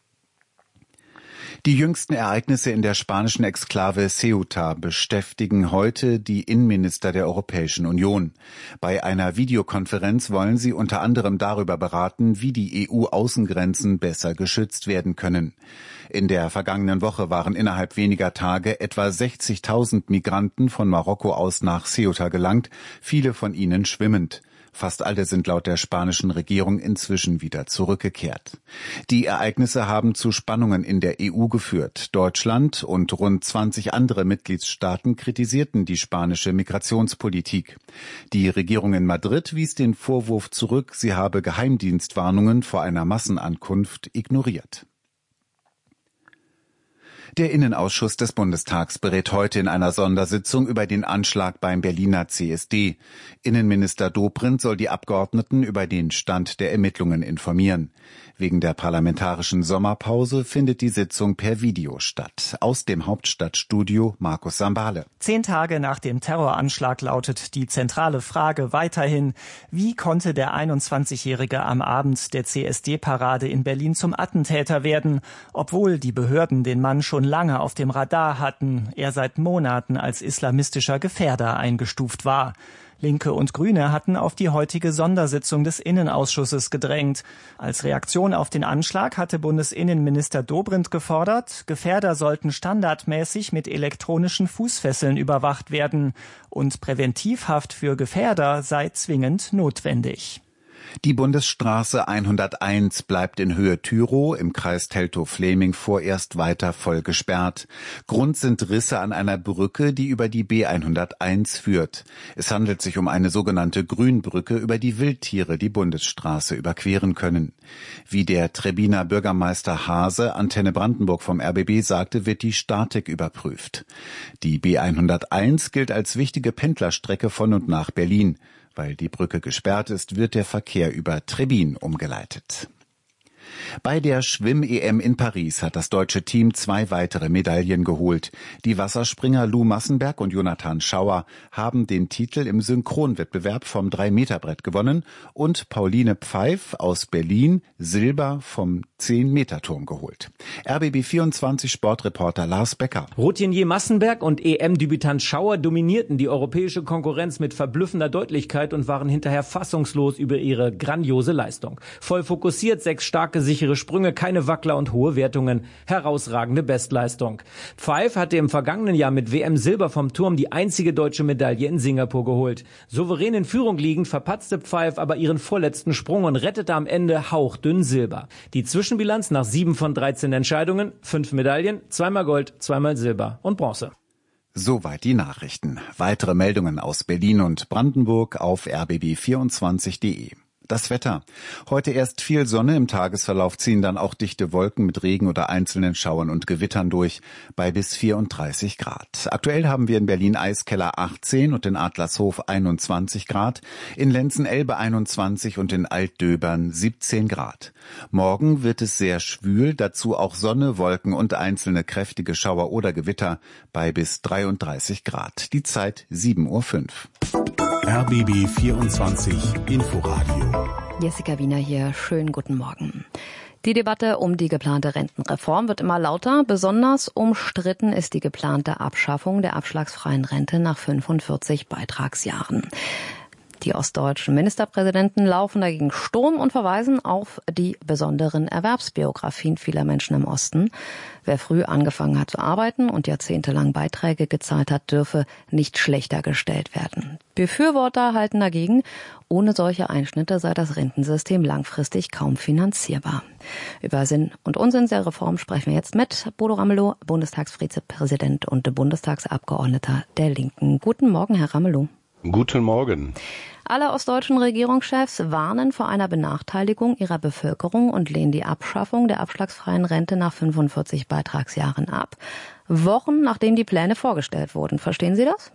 Die jüngsten Ereignisse in der spanischen Exklave Ceuta beschäftigen heute die Innenminister der Europäischen Union. Bei einer Videokonferenz wollen sie unter anderem darüber beraten, wie die E U-Außengrenzen besser geschützt werden können. In der vergangenen Woche waren innerhalb weniger Tage etwa sechzigtausend Migranten von Marokko aus nach Ceuta gelangt, viele von ihnen schwimmend. Fast alle sind laut der spanischen Regierung inzwischen wieder zurückgekehrt. Die Ereignisse haben zu Spannungen in der E U geführt. Deutschland und rund zwanzig andere Mitgliedstaaten kritisierten die spanische Migrationspolitik. Die Regierung in Madrid wies den Vorwurf zurück, sie habe Geheimdienstwarnungen vor einer Massenankunft ignoriert. Der Innenausschuss des Bundestags berät heute in einer Sondersitzung über den Anschlag beim Berliner C S D. Innenminister Dobrindt soll die Abgeordneten über den Stand der Ermittlungen informieren. Wegen der parlamentarischen Sommerpause findet die Sitzung per Video statt. Aus dem Hauptstadtstudio Markus Sambale. Zehn Tage nach dem Terroranschlag lautet die zentrale Frage weiterhin: Wie konnte der einundzwanzigjährige am Abend der C S D-Parade in Berlin zum Attentäter werden, obwohl die Behörden den Mann schon lange auf dem Radar hatten, er seit Monaten als islamistischer Gefährder eingestuft war? Linke und Grüne hatten auf die heutige Sondersitzung des Innenausschusses gedrängt. Als Reaktion auf den Anschlag hatte Bundesinnenminister Dobrindt gefordert, Gefährder sollten standardmäßig mit elektronischen Fußfesseln überwacht werden und Präventivhaft für Gefährder sei zwingend notwendig. Die Bundesstraße hunderteins bleibt in Höhe Tyrow im Kreis Teltow-Fläming vorerst weiter voll gesperrt. Grund sind Risse an einer Brücke, die über die B hunderteins führt. Es handelt sich um eine sogenannte Grünbrücke, über die Wildtiere die Bundesstraße überqueren können. Wie der Trebbiner Bürgermeister Hase Antenne Brandenburg vom R B B sagte, wird die Statik überprüft. Die B hunderteins gilt als wichtige Pendlerstrecke von und nach Berlin. Weil die Brücke gesperrt ist, wird der Verkehr über Trebbin umgeleitet. Bei der Schwimm-E M in Paris hat das deutsche Team zwei weitere Medaillen geholt. Die Wasserspringer Lou Massenberg und Jonathan Schauer haben den Titel im Synchronwettbewerb vom drei Meter Brett gewonnen und Pauline Pfeif aus Berlin Silber vom zehn Meter Turm geholt. R B B vierundzwanzig Sportreporter Lars Becker. Routinier Massenberg und E M-Debütant Schauer dominierten die europäische Konkurrenz mit verblüffender Deutlichkeit und waren hinterher fassungslos über ihre grandiose Leistung. Voll fokussiert, sechs starke, sichere Sprünge, keine Wackler und hohe Wertungen. Herausragende Bestleistung. Pfeif hatte im vergangenen Jahr mit W M Silber vom Turm die einzige deutsche Medaille in Singapur geholt. Souverän in Führung liegend verpatzte Pfeif aber ihren vorletzten Sprung und rettete am Ende hauchdünn Silber. Die Zwischenbilanz nach sieben von dreizehn Entscheidungen, fünf Medaillen, zweimal Gold, zweimal Silber und Bronze. Soweit die Nachrichten. Weitere Meldungen aus Berlin und Brandenburg auf r b b vierundzwanzig punkt de. Das Wetter. Heute erst viel Sonne, im Tagesverlauf ziehen dann auch dichte Wolken mit Regen oder einzelnen Schauern und Gewittern durch, bei bis vierunddreißig Grad. Aktuell haben wir in Berlin Eiskeller achtzehn und in Adlershof einundzwanzig Grad, in Lenzen-Elbe einundzwanzig und in Altdöbern siebzehn Grad. Morgen wird es sehr schwül, dazu auch Sonne, Wolken und einzelne kräftige Schauer oder Gewitter, bei bis dreiunddreißig Grad. Die Zeit sieben Uhr fünf. R B B vierundzwanzig Inforadio. Jessica Wiener hier, schönen guten Morgen. Die Debatte um die geplante Rentenreform wird immer lauter. Besonders umstritten ist die geplante Abschaffung der abschlagsfreien Rente nach fünfundvierzig Beitragsjahren. Die ostdeutschen Ministerpräsidenten laufen dagegen Sturm und verweisen auf die besonderen Erwerbsbiografien vieler Menschen im Osten. Wer früh angefangen hat zu arbeiten und jahrzehntelang Beiträge gezahlt hat, dürfe nicht schlechter gestellt werden. Befürworter halten dagegen, ohne solche Einschnitte sei das Rentensystem langfristig kaum finanzierbar. Über Sinn und Unsinn der Reform sprechen wir jetzt mit Bodo Ramelow, Bundestagsvizepräsident und Bundestagsabgeordneter der Linken. Guten Morgen, Herr Ramelow. Guten Morgen. Alle ostdeutschen Regierungschefs warnen vor einer Benachteiligung ihrer Bevölkerung und lehnen die Abschaffung der abschlagsfreien Rente nach fünfundvierzig Beitragsjahren ab. Wochen nachdem die Pläne vorgestellt wurden. Verstehen Sie das?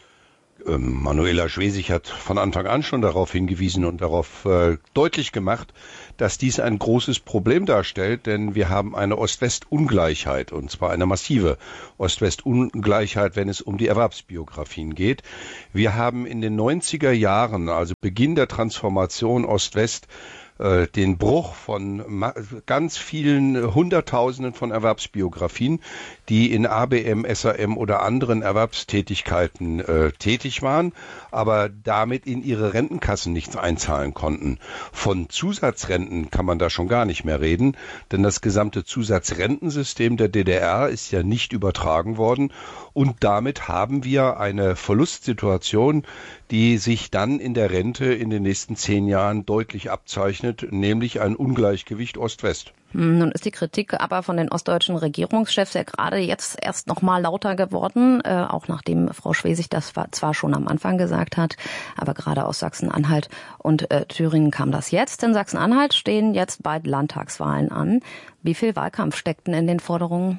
Manuela Schwesig hat von Anfang an schon darauf hingewiesen und darauf äh, deutlich gemacht, dass dies ein großes Problem darstellt, denn wir haben eine Ost-West-Ungleichheit, und zwar eine massive Ost-West-Ungleichheit, wenn es um die Erwerbsbiografien geht. Wir haben in den neunziger Jahren, also Beginn der Transformation Ost-West, den Bruch von ganz vielen Hunderttausenden von Erwerbsbiografien, die in A B M, S A M oder anderen Erwerbstätigkeiten äh, tätig waren, aber damit in ihre Rentenkassen nichts einzahlen konnten. Von Zusatzrenten kann man da schon gar nicht mehr reden, denn das gesamte Zusatzrentensystem der D D R ist ja nicht übertragen worden und damit haben wir eine Verlustsituation, die sich dann in der Rente in den nächsten zehn Jahren deutlich abzeichnet, nämlich ein Ungleichgewicht Ost-West. Nun ist die Kritik aber von den ostdeutschen Regierungschefs ja gerade jetzt erst noch mal lauter geworden, äh, auch nachdem Frau Schwesig das zwar schon am Anfang gesagt hat, aber gerade aus Sachsen-Anhalt und äh, Thüringen kam das jetzt. In Sachsen-Anhalt stehen jetzt bald Landtagswahlen an. Wie viel Wahlkampf steckt denn in den Forderungen?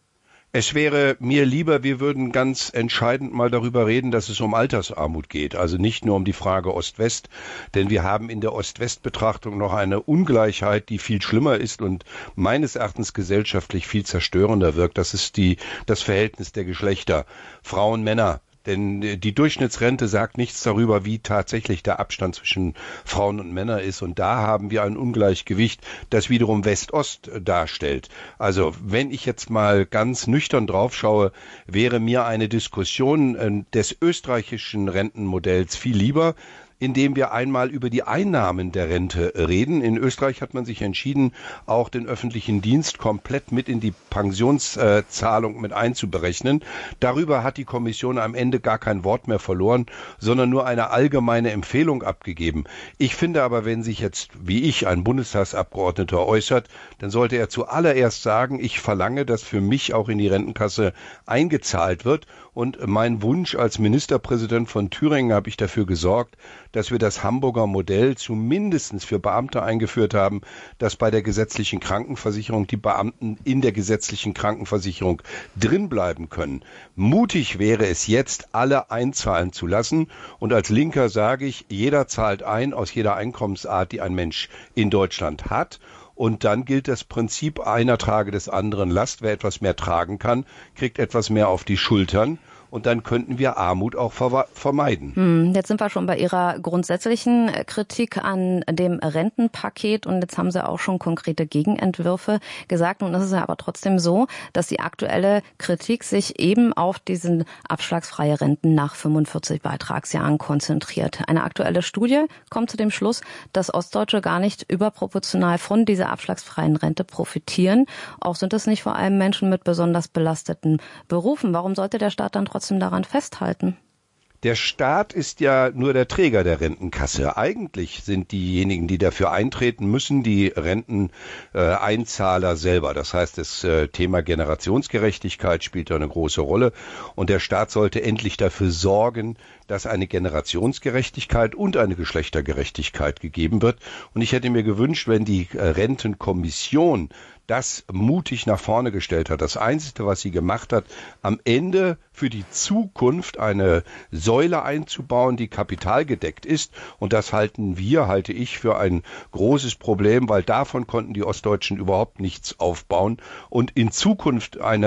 Es wäre mir lieber, wir würden ganz entscheidend mal darüber reden, dass es um Altersarmut geht. Also nicht nur um die Frage Ost-West, denn wir haben in der Ost-West-Betrachtung noch eine Ungleichheit, die viel schlimmer ist und meines Erachtens gesellschaftlich viel zerstörender wirkt. Das ist die, das Verhältnis der Geschlechter, Frauen, Männer. Denn die Durchschnittsrente sagt nichts darüber, wie tatsächlich der Abstand zwischen Frauen und Männern ist. Und da haben wir ein Ungleichgewicht, das wiederum West-Ost darstellt. Also wenn ich jetzt mal ganz nüchtern drauf schaue, wäre mir eine Diskussion des österreichischen Rentenmodells viel lieber, indem wir einmal über die Einnahmen der Rente reden. In Österreich hat man sich entschieden, auch den öffentlichen Dienst komplett mit in die Pensionszahlung mit einzuberechnen. Darüber hat die Kommission am Ende gar kein Wort mehr verloren, sondern nur eine allgemeine Empfehlung abgegeben. Ich finde aber, wenn sich jetzt, wie ich, ein Bundestagsabgeordneter äußert, dann sollte er zuallererst sagen, ich verlange, dass für mich auch in die Rentenkasse eingezahlt wird. Und mein Wunsch als Ministerpräsident von Thüringen habe ich dafür gesorgt, dass wir das Hamburger Modell zumindest für Beamte eingeführt haben, dass bei der gesetzlichen Krankenversicherung die Beamten in der gesetzlichen Krankenversicherung drin bleiben können. Mutig wäre es jetzt, alle einzahlen zu lassen. Und als Linker sage ich, jeder zahlt ein aus jeder Einkommensart, die ein Mensch in Deutschland hat. Und dann gilt das Prinzip, einer trage des anderen Last. Wer etwas mehr tragen kann, kriegt etwas mehr auf die Schultern. Und dann könnten wir Armut auch vermeiden. Jetzt sind wir schon bei Ihrer grundsätzlichen Kritik an dem Rentenpaket und jetzt haben Sie auch schon konkrete Gegenentwürfe gesagt. Und es ist ja aber trotzdem so, dass die aktuelle Kritik sich eben auf diesen abschlagsfreie Renten nach fünfundvierzig Beitragsjahren konzentriert. Eine aktuelle Studie kommt zu dem Schluss, dass Ostdeutsche gar nicht überproportional von dieser abschlagsfreien Rente profitieren. Auch sind es nicht vor allem Menschen mit besonders belasteten Berufen. Warum sollte der Staat dann trotzdem daran festhalten? Der Staat ist ja nur der Träger der Rentenkasse. Eigentlich sind diejenigen, die dafür eintreten müssen, die Renteneinzahler äh, selber. Das heißt, das äh, Thema Generationsgerechtigkeit spielt da eine große Rolle. Und der Staat sollte endlich dafür sorgen, dass eine Generationsgerechtigkeit und eine Geschlechtergerechtigkeit gegeben wird. Und ich hätte mir gewünscht, wenn die äh, Rentenkommission das mutig nach vorne gestellt hat. Das Einzige, was sie gemacht hat, am Ende für die Zukunft eine Säule einzubauen, die kapitalgedeckt ist. Und das halten wir, halte ich, für ein großes Problem, weil davon konnten die Ostdeutschen überhaupt nichts aufbauen. Und in Zukunft eine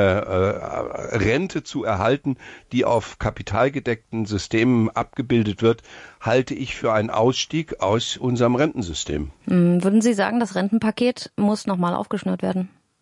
äh, Rente zu erhalten, die auf kapitalgedeckten Systemen abgebildet wird, halte ich für einen Ausstieg aus unserem Rentensystem. Würden Sie sagen, das Rentenpaket muss nochmal aufgeschnürt werden?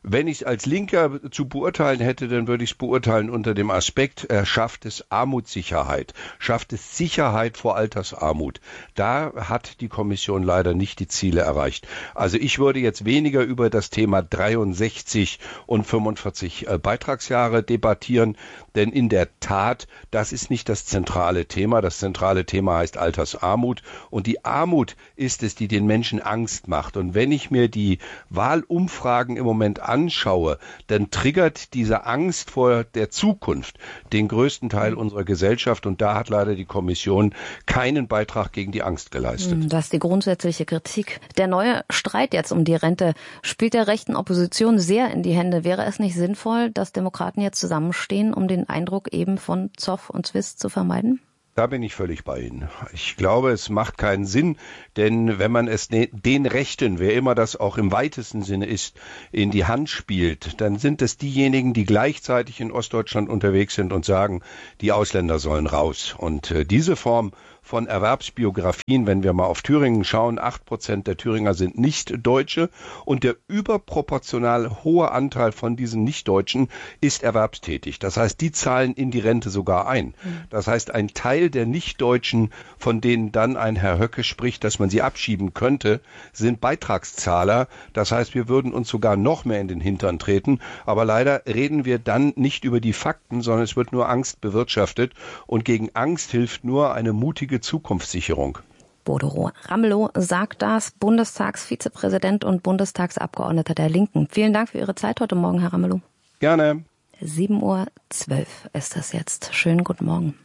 Wenn ich es als Linker zu beurteilen hätte, dann würde ich es beurteilen unter dem Aspekt, er schafft es Armutssicherheit, schafft es Sicherheit vor Altersarmut. Da hat die Kommission leider nicht die Ziele erreicht. Also ich würde jetzt weniger über das Thema dreiundsechzig und fünfundvierzig äh, Beitragsjahre debattieren, denn in der Tat, das ist nicht das zentrale Thema. Das zentrale Thema heißt Altersarmut und die Armut ist es, die den Menschen Angst macht. Und wenn ich mir die Wahlumfragen im Moment anschaue, dann triggert diese Angst vor der Zukunft den größten Teil unserer Gesellschaft und da hat leider die Kommission keinen Beitrag gegen die Angst geleistet. Das ist die grundsätzliche Kritik. Der neue Streit jetzt um die Rente spielt der rechten Opposition sehr in die Hände. Wäre es nicht sinnvoll, dass Demokraten jetzt zusammenstehen, um den Eindruck eben von Zoff und Zwist zu vermeiden? Da bin ich völlig bei Ihnen. Ich glaube, es macht keinen Sinn, denn wenn man es den Rechten, wer immer das auch im weitesten Sinne ist, in die Hand spielt, dann sind es diejenigen, die gleichzeitig in Ostdeutschland unterwegs sind und sagen, die Ausländer sollen raus. Und äh, diese Form von Erwerbsbiografien, wenn wir mal auf Thüringen schauen, acht Prozent der Thüringer sind Nicht-Deutsche und der überproportional hohe Anteil von diesen Nicht-Deutschen ist erwerbstätig. Das heißt, die zahlen in die Rente sogar ein. Das heißt, ein Teil der Nicht-Deutschen, von denen dann ein Herr Höcke spricht, dass man sie abschieben könnte, sind Beitragszahler. Das heißt, wir würden uns sogar noch mehr in den Hintern treten. Aber leider reden wir dann nicht über die Fakten, sondern es wird nur Angst bewirtschaftet. Und gegen Angst hilft nur eine mutige Zukunftssicherung. Bodo Ramelow sagt das, Bundestagsvizepräsident und Bundestagsabgeordneter der Linken. Vielen Dank für Ihre Zeit heute Morgen, Herr Ramelow. Gerne. sieben Uhr zwölf ist es jetzt. Schönen guten Morgen.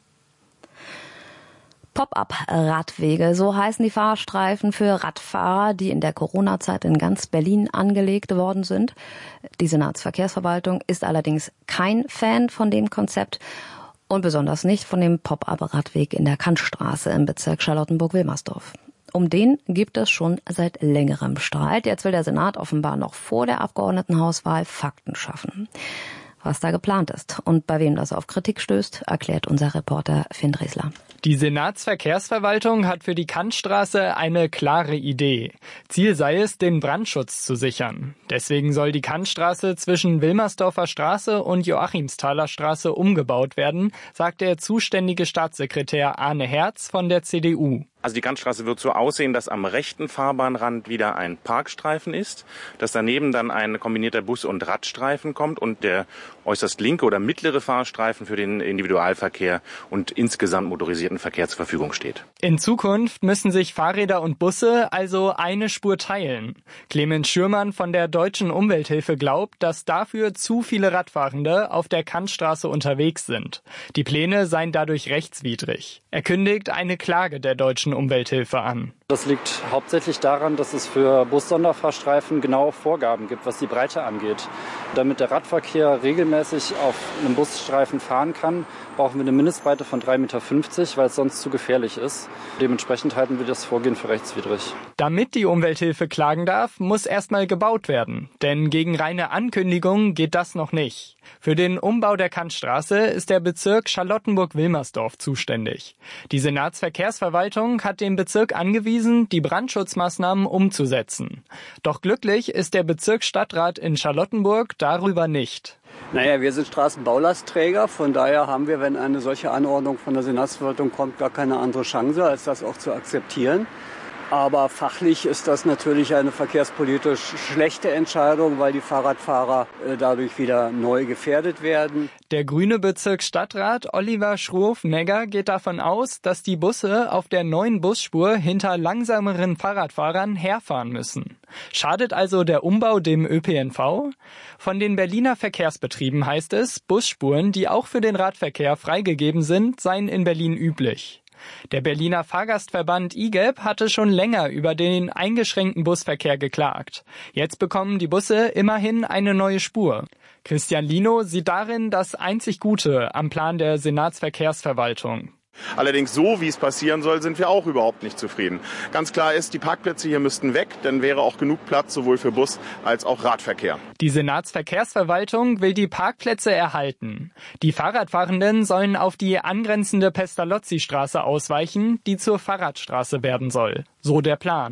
Pop-up-Radwege, so heißen die Fahrstreifen für Radfahrer, die in der Corona-Zeit in ganz Berlin angelegt worden sind. Die Senatsverkehrsverwaltung ist allerdings kein Fan von dem Konzept und besonders nicht von dem Pop-up-Radweg in der Kantstraße im Bezirk Charlottenburg-Wilmersdorf. Um den gibt es schon seit längerem Streit. Jetzt will der Senat offenbar noch vor der Abgeordnetenhauswahl Fakten schaffen. Was da geplant ist und bei wem das auf Kritik stößt, erklärt unser Reporter Finn Dresler. Die Senatsverkehrsverwaltung hat für die Kantstraße eine klare Idee. Ziel sei es, den Brandschutz zu sichern. Deswegen soll die Kantstraße zwischen Wilmersdorfer Straße und Joachimsthaler Straße umgebaut werden, sagt der zuständige Staatssekretär Arne Herz von der C D U. Also die Kantstraße wird so aussehen, dass am rechten Fahrbahnrand wieder ein Parkstreifen ist, dass daneben dann ein kombinierter Bus- und Radstreifen kommt und der äußerst linke oder mittlere Fahrstreifen für den Individualverkehr und insgesamt motorisierten Verkehr zur Verfügung steht. In Zukunft müssen sich Fahrräder und Busse also eine Spur teilen. Clemens Schürmann von der Deutschen Umwelthilfe glaubt, dass dafür zu viele Radfahrende auf der Kantstraße unterwegs sind. Die Pläne seien dadurch rechtswidrig. Er kündigt eine Klage der Deutschen Umwelthilfe an. Das liegt hauptsächlich daran, dass es für Bus-Sonderfahrstreifen genaue Vorgaben gibt, was die Breite angeht. Damit der Radverkehr regelmäßig auf einem Busstreifen fahren kann, brauchen wir eine Mindestbreite von drei Meter fünfzig, weil es sonst zu gefährlich ist. Dementsprechend halten wir das Vorgehen für rechtswidrig. Damit die Umwelthilfe klagen darf, muss erstmal gebaut werden. Denn gegen reine Ankündigungen geht das noch nicht. Für den Umbau der Kantstraße ist der Bezirk Charlottenburg-Wilmersdorf zuständig. Die Senatsverkehrsverwaltung hat dem Bezirk angewiesen, die Brandschutzmaßnahmen umzusetzen. Doch glücklich ist der Bezirksstadtrat in Charlottenburg darüber nicht. Naja, wir sind Straßenbaulastträger, von daher haben wir, wenn eine solche Anordnung von der Senatsverwaltung kommt, gar keine andere Chance, als das auch zu akzeptieren. Aber fachlich ist das natürlich eine verkehrspolitisch schlechte Entscheidung, weil die Fahrradfahrer äh, dadurch wieder neu gefährdet werden. Der grüne Bezirksstadtrat Oliver Schroff-Negger geht davon aus, dass die Busse auf der neuen Busspur hinter langsameren Fahrradfahrern herfahren müssen. Schadet also der Umbau dem Ö P N V? Von den Berliner Verkehrsbetrieben heißt es, Busspuren, die auch für den Radverkehr freigegeben sind, seien in Berlin üblich. Der Berliner Fahrgastverband I G E B hatte schon länger über den eingeschränkten Busverkehr geklagt. Jetzt bekommen die Busse immerhin eine neue Spur. Christian Lino sieht darin das einzig Gute am Plan der Senatsverkehrsverwaltung. Allerdings so, wie es passieren soll, sind wir auch überhaupt nicht zufrieden. Ganz klar ist, die Parkplätze hier müssten weg, dann wäre auch genug Platz sowohl für Bus als auch Radverkehr. Die Senatsverkehrsverwaltung will die Parkplätze erhalten. Die Fahrradfahrenden sollen auf die angrenzende Pestalozzi-Straße ausweichen, die zur Fahrradstraße werden soll. So der Plan.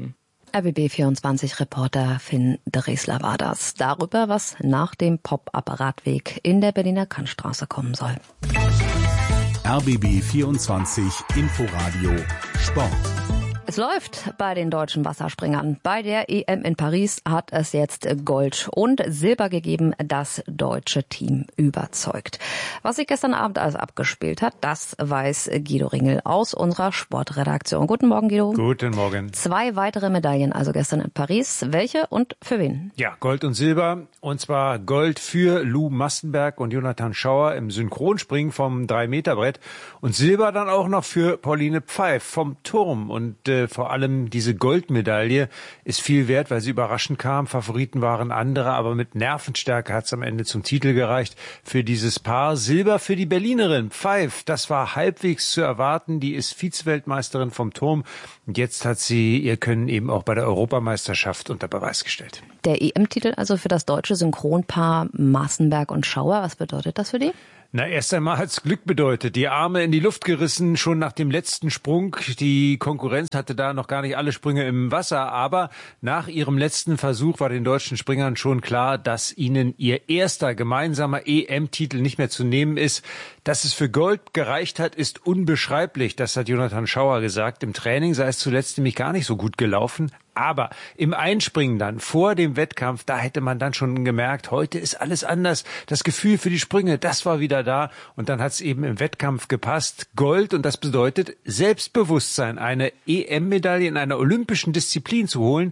R B B vierundzwanzig-Reporter Finn Dresler war das. Darüber, was nach dem Pop-Up-Radweg in der Berliner Kantstraße kommen soll. R B B vierundzwanzig Inforadio Sport. Es läuft bei den deutschen Wasserspringern. Bei der E M in Paris hat es jetzt Gold und Silber gegeben. Das deutsche Team überzeugt. Was sich gestern Abend also abgespielt hat, das weiß Guido Ringel aus unserer Sportredaktion. Guten Morgen, Guido. Guten Morgen. Zwei weitere Medaillen also gestern in Paris. Welche und für wen? Ja, Gold und Silber. Und zwar Gold für Lou Massenberg und Jonathan Schauer im Synchronspringen vom drei Meter Brett. Und Silber dann auch noch für Pauline Pfeif vom Turm. Und äh, vor allem diese Goldmedaille ist viel wert, weil sie überraschend kam. Favoriten waren andere, aber mit Nervenstärke hat es am Ende zum Titel gereicht für dieses Paar. Silber für die Berlinerin Pfeif, das war halbwegs zu erwarten. Die ist Vize-Weltmeisterin vom Turm. Und jetzt hat sie ihr Können eben auch bei der Europameisterschaft unter Beweis gestellt. Der E M-Titel also für das deutsche Synchronpaar Massenberg und Schauer. Was bedeutet das für die? Na, erst einmal hat's Glück bedeutet. Die Arme in die Luft gerissen, schon nach dem letzten Sprung. Die Konkurrenz hatte da noch gar nicht alle Sprünge im Wasser. Aber nach ihrem letzten Versuch war den deutschen Springern schon klar, dass ihnen ihr erster gemeinsamer E M-Titel nicht mehr zu nehmen ist. Dass es für Gold gereicht hat, ist unbeschreiblich. Das hat Jonathan Schauer gesagt. Im Training sei es zuletzt nämlich gar nicht so gut gelaufen. Aber im Einspringen dann, vor dem Wettkampf, da hätte man dann schon gemerkt, heute ist alles anders. Das Gefühl für die Sprünge, das war wieder da. Und dann hat es eben im Wettkampf gepasst. Gold, und das bedeutet Selbstbewusstsein, eine E M-Medaille in einer olympischen Disziplin zu holen.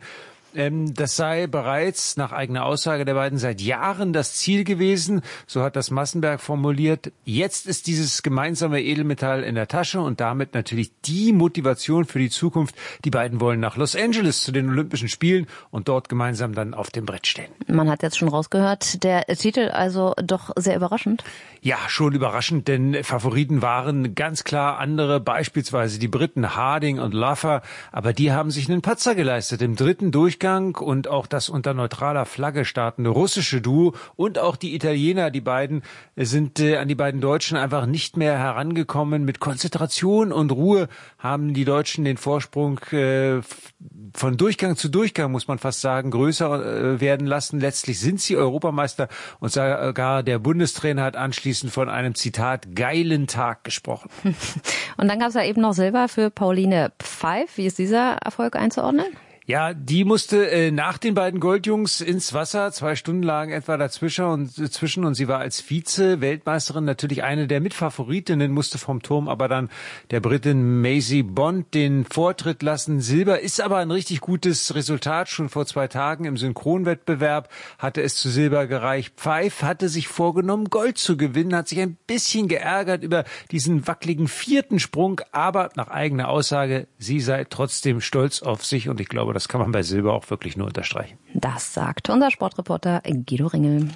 Das sei bereits nach eigener Aussage der beiden seit Jahren das Ziel gewesen. So hat das Massenberg formuliert. Jetzt ist dieses gemeinsame Edelmetall in der Tasche und damit natürlich die Motivation für die Zukunft. Die beiden wollen nach Los Angeles zu den Olympischen Spielen und dort gemeinsam dann auf dem Brett stehen. Man hat jetzt schon rausgehört, der Titel also doch sehr überraschend. Ja, schon überraschend, denn Favoriten waren ganz klar andere, beispielsweise die Briten Harding und Laffer. Aber die haben sich einen Patzer geleistet im dritten Durchgang. Und auch das unter neutraler Flagge startende russische Duo und auch die Italiener, die beiden sind äh, an die beiden Deutschen einfach nicht mehr herangekommen. Mit Konzentration und Ruhe haben die Deutschen den Vorsprung äh, von Durchgang zu Durchgang, muss man fast sagen, größer äh, werden lassen. Letztlich sind sie Europameister und sogar der Bundestrainer hat anschließend von einem Zitat geilen Tag gesprochen. Und dann gab es ja eben noch Silber für Pauline Pfeif. Wie ist dieser Erfolg einzuordnen? Ja, die musste äh, nach den beiden Goldjungs ins Wasser, zwei Stunden lagen etwa dazwischen und, äh, zwischen und sie war als Vize-Weltmeisterin natürlich eine der Mitfavoritinnen, musste vom Turm aber dann der Britin Maisie Bond den Vortritt lassen. Silber ist aber ein richtig gutes Resultat. Schon vor zwei Tagen im Synchronwettbewerb hatte es zu Silber gereicht. Pfeif hatte sich vorgenommen, Gold zu gewinnen, hat sich ein bisschen geärgert über diesen wackeligen vierten Sprung, aber nach eigener Aussage, sie sei trotzdem stolz auf sich und ich glaube, das kann man bei Silber auch wirklich nur unterstreichen. Das sagt unser Sportreporter Guido Ringel.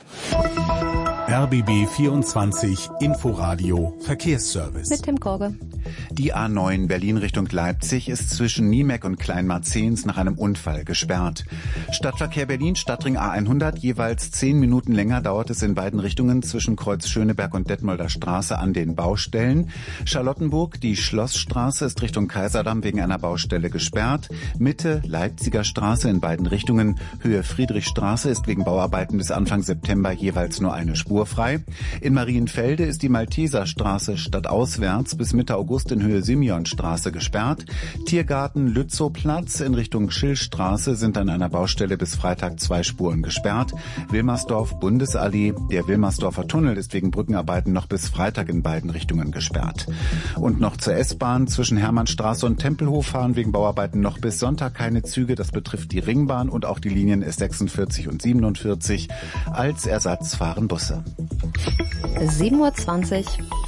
R B B vierundzwanzig Inforadio Verkehrsservice. Mit Tim Korge. Die A neun Berlin Richtung Leipzig ist zwischen Niemeck und Kleinmarzehns nach einem Unfall gesperrt. Stadtverkehr Berlin, Stadtring A hundert, jeweils zehn Minuten länger dauert es in beiden Richtungen zwischen Kreuz Schöneberg und Detmolder Straße an den Baustellen. Charlottenburg, die Schlossstraße ist Richtung Kaiserdamm wegen einer Baustelle gesperrt. Mitte Leipziger Straße in beiden Richtungen. Höhe Friedrichstraße ist wegen Bauarbeiten bis Anfang September jeweils nur eine Spur frei. In Marienfelde ist die Malteserstraße stadtauswärts bis Mitte August in Höhe Simeonstraße gesperrt. Tiergarten Lützowplatz in Richtung Schillstraße sind an einer Baustelle bis Freitag zwei Spuren gesperrt. Wilmersdorf Bundesallee, der Wilmersdorfer Tunnel ist wegen Brückenarbeiten noch bis Freitag in beiden Richtungen gesperrt. Und noch zur S-Bahn zwischen Hermannstraße und Tempelhof fahren wegen Bauarbeiten noch bis Sonntag keine Züge. Das betrifft die Ringbahn und auch die Linien S sechsundvierzig und siebenundvierzig. Als Ersatz fahren Busse. sieben Uhr zwanzig.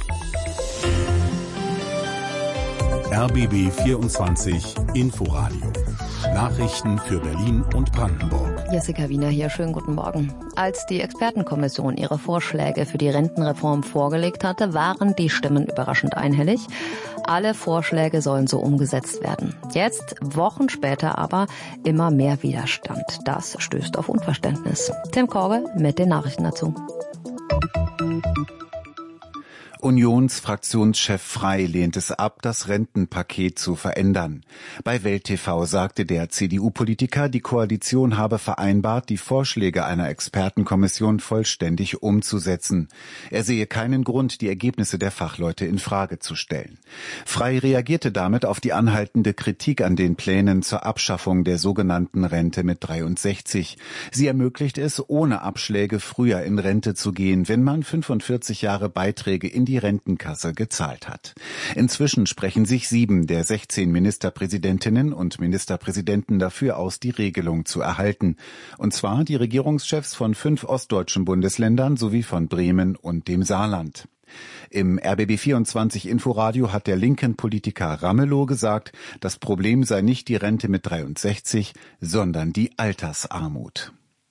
R B B vierundzwanzig Inforadio. Nachrichten für Berlin und Brandenburg. Jessica Wiener hier, schönen guten Morgen. Als die Expertenkommission ihre Vorschläge für die Rentenreform vorgelegt hatte, waren die Stimmen überraschend einhellig. Alle Vorschläge sollen so umgesetzt werden. Jetzt, Wochen später aber, immer mehr Widerstand. Das stößt auf Unverständnis. Tim Korge mit den Nachrichten dazu. Unionsfraktionschef Frey lehnt es ab, das Rentenpaket zu verändern. Bei Welt T V sagte der C D U-Politiker, die Koalition habe vereinbart, die Vorschläge einer Expertenkommission vollständig umzusetzen. Er sehe keinen Grund, die Ergebnisse der Fachleute in Frage zu stellen. Frey reagierte damit auf die anhaltende Kritik an den Plänen zur Abschaffung der sogenannten Rente mit dreiundsechzig. Sie ermöglicht es, ohne Abschläge früher in Rente zu gehen, wenn man fünfundvierzig Jahre Beiträge in die Rentenkasse gezahlt hat. Inzwischen sprechen sich sieben der sechzehn Ministerpräsidentinnen und Ministerpräsidenten dafür aus, die Regelung zu erhalten. Und zwar die Regierungschefs von fünf ostdeutschen Bundesländern sowie von Bremen und dem Saarland. Im R B B vierundzwanzig Inforadio hat der linken Politiker Ramelow gesagt, das Problem sei nicht die Rente mit dreiundsechzig, sondern die Altersarmut.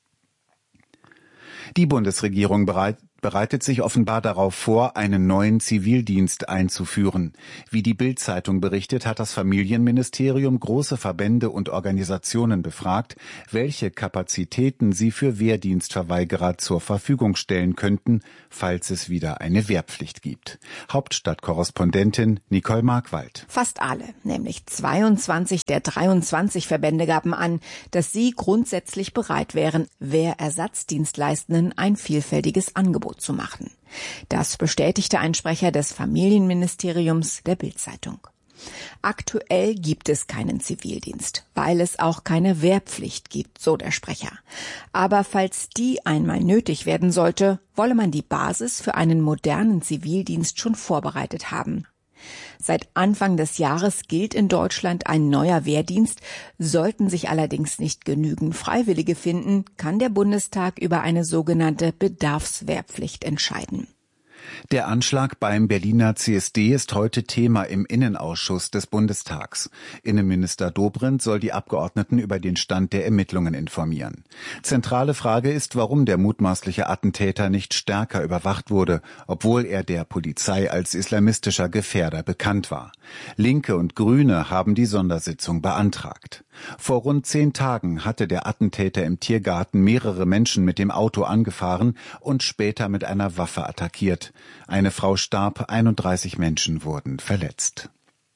Die Bundesregierung bereit bereitet sich offenbar darauf vor, einen neuen Zivildienst einzuführen. Wie die Bild-Zeitung berichtet, hat das Familienministerium große Verbände und Organisationen befragt, welche Kapazitäten sie für Wehrdienstverweigerer zur Verfügung stellen könnten, falls es wieder eine Wehrpflicht gibt. Hauptstadtkorrespondentin Nicole Markwald. Fast alle, nämlich zweiundzwanzig der dreiundzwanzig Verbände gaben an, dass sie grundsätzlich bereit wären, Wehrersatzdienstleistenden ein vielfältiges Angebot zu machen. Das bestätigte ein Sprecher des Familienministeriums der Bild-Zeitung. Aktuell gibt es keinen Zivildienst, weil es auch keine Wehrpflicht gibt, so der Sprecher. Aber falls die einmal nötig werden sollte, wolle man die Basis für einen modernen Zivildienst schon vorbereitet haben. Seit Anfang des Jahres gilt in Deutschland ein neuer Wehrdienst. Sollten sich allerdings nicht genügend Freiwillige finden, kann der Bundestag über eine sogenannte Bedarfswehrpflicht entscheiden. Der Anschlag beim Berliner C S D ist heute Thema im Innenausschuss des Bundestags. Innenminister Dobrindt soll die Abgeordneten über den Stand der Ermittlungen informieren. Zentrale Frage ist, warum der mutmaßliche Attentäter nicht stärker überwacht wurde, obwohl er der Polizei als islamistischer Gefährder bekannt war. Linke und Grüne haben die Sondersitzung beantragt. Vor rund zehn Tagen hatte der Attentäter im Tiergarten mehrere Menschen mit dem Auto angefahren und später mit einer Waffe attackiert. Eine Frau starb, einunddreißig Menschen wurden verletzt.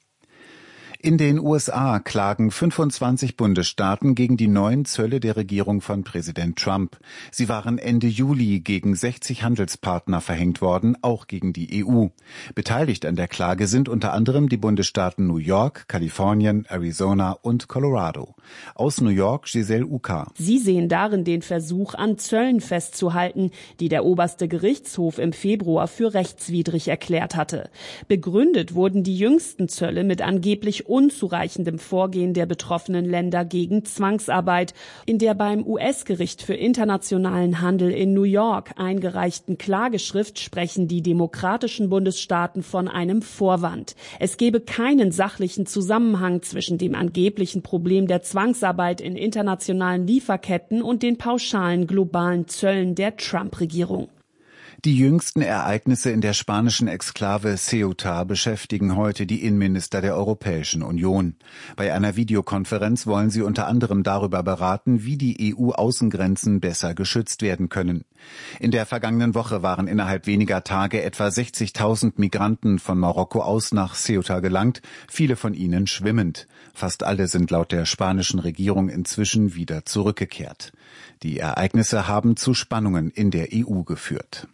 In den U S A klagen fünfundzwanzig Bundesstaaten gegen die neuen Zölle der Regierung von Präsident Trump. Sie waren Ende Juli gegen sechzig Handelspartner verhängt worden, auch gegen die E U. Beteiligt an der Klage sind unter anderem die Bundesstaaten New York, Kalifornien, Arizona und Colorado. Aus New York Giselle Uka. Sie sehen darin den Versuch, an Zöllen festzuhalten, die der oberste Gerichtshof im Februar für rechtswidrig erklärt hatte. Begründet wurden die jüngsten Zölle mit angeblich unzureichendem Vorgehen der betroffenen Länder gegen Zwangsarbeit. In der beim U S-Gericht für internationalen Handel in New York eingereichten Klageschrift sprechen die demokratischen Bundesstaaten von einem Vorwand. Es gebe keinen sachlichen Zusammenhang zwischen dem angeblichen Problem der Zwangsarbeit in internationalen Lieferketten und den pauschalen globalen Zöllen der Trump-Regierung. Die jüngsten Ereignisse in der spanischen Exklave Ceuta beschäftigen heute die Innenminister der Europäischen Union. Bei einer Videokonferenz wollen sie unter anderem darüber beraten, wie die E U-Außengrenzen besser geschützt werden können. In der vergangenen Woche waren innerhalb weniger Tage etwa sechzigtausend Migranten von Marokko aus nach Ceuta gelangt, viele von ihnen schwimmend. Fast alle sind laut der spanischen Regierung inzwischen wieder zurückgekehrt. Die Ereignisse haben zu Spannungen in der E U geführt.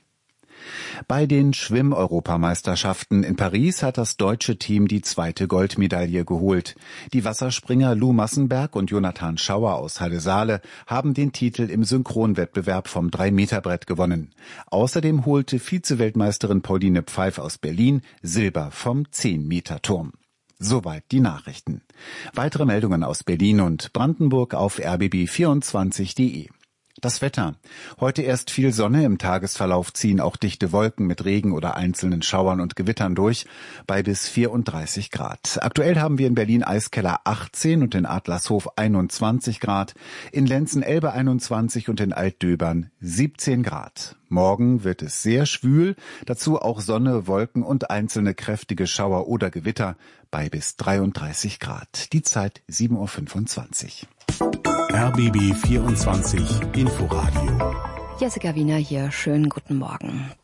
Bei den Schwimm-Europameisterschaften in Paris hat das deutsche Team die zweite Goldmedaille geholt. Die Wasserspringer Lou Massenberg und Jonathan Schauer aus Halle-Saale haben den Titel im Synchronwettbewerb vom drei Meter Brett gewonnen. Außerdem holte Vize-Weltmeisterin Pauline Pfeif aus Berlin Silber vom zehn Meter Turm. Soweit die Nachrichten. Weitere Meldungen aus Berlin und Brandenburg auf r b b vierundzwanzig punkt de. Das Wetter. Heute erst viel Sonne, im Tagesverlauf ziehen auch dichte Wolken mit Regen oder einzelnen Schauern und Gewittern durch, bei bis vierunddreißig Grad. Aktuell haben wir in Berlin Eiskeller achtzehn und in Adlershof einundzwanzig Grad, in Lenzen-Elbe einundzwanzig und in Altdöbern siebzehn Grad. Morgen wird es sehr schwül, dazu auch Sonne, Wolken und einzelne kräftige Schauer oder Gewitter bei bis dreiunddreißig Grad. Die Zeit sieben Uhr fünfundzwanzig. R B B vierundzwanzig Inforadio. Jessica Wiener hier, schönen guten Morgen.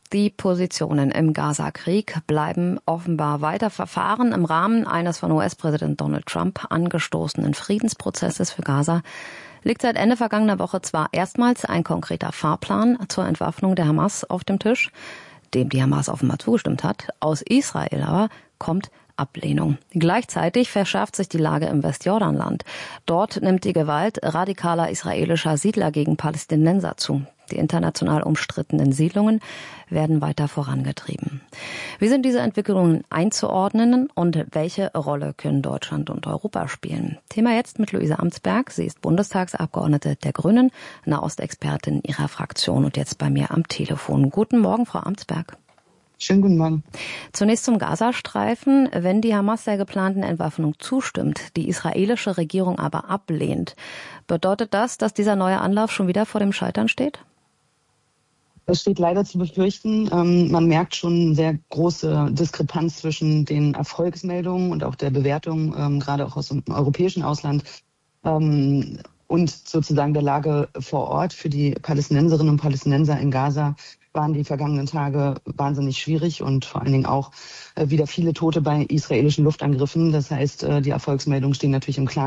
Die Positionen im Gaza-Krieg bleiben offenbar weiter verfahren. Im Rahmen eines von U S-Präsident Donald Trump angestoßenen Friedensprozesses für Gaza liegt seit Ende vergangener Woche zwar erstmals ein konkreter Fahrplan zur Entwaffnung der Hamas auf dem Tisch, dem die Hamas offenbar zugestimmt hat. Aus Israel aber kommt Ablehnung. Gleichzeitig verschärft sich die Lage im Westjordanland. Dort nimmt die Gewalt radikaler israelischer Siedler gegen Palästinenser zu. Die international umstrittenen Siedlungen werden weiter vorangetrieben. Wie sind diese Entwicklungen einzuordnen und welche Rolle können Deutschland und Europa spielen? Thema jetzt mit Luise Amtsberg. Sie ist Bundestagsabgeordnete der Grünen, Nahostexpertin ihrer Fraktion und jetzt bei mir am Telefon. Guten Morgen, Frau Amtsberg. Schönen guten Morgen. Zunächst zum Gazastreifen. Wenn die Hamas der geplanten Entwaffnung zustimmt, die israelische Regierung aber ablehnt, bedeutet das, dass dieser neue Anlauf schon wieder vor dem Scheitern steht? Es steht leider zu befürchten. Ähm, man merkt schon eine sehr große Diskrepanz zwischen den Erfolgsmeldungen und auch der Bewertung, ähm, gerade auch aus dem europäischen Ausland, ähm, und sozusagen der Lage vor Ort. Für die Palästinenserinnen und Palästinenser in Gaza waren die vergangenen Tage wahnsinnig schwierig und vor allen Dingen auch äh, wieder viele Tote bei israelischen Luftangriffen. Das heißt, äh, die Erfolgsmeldungen stehen natürlich im Klaren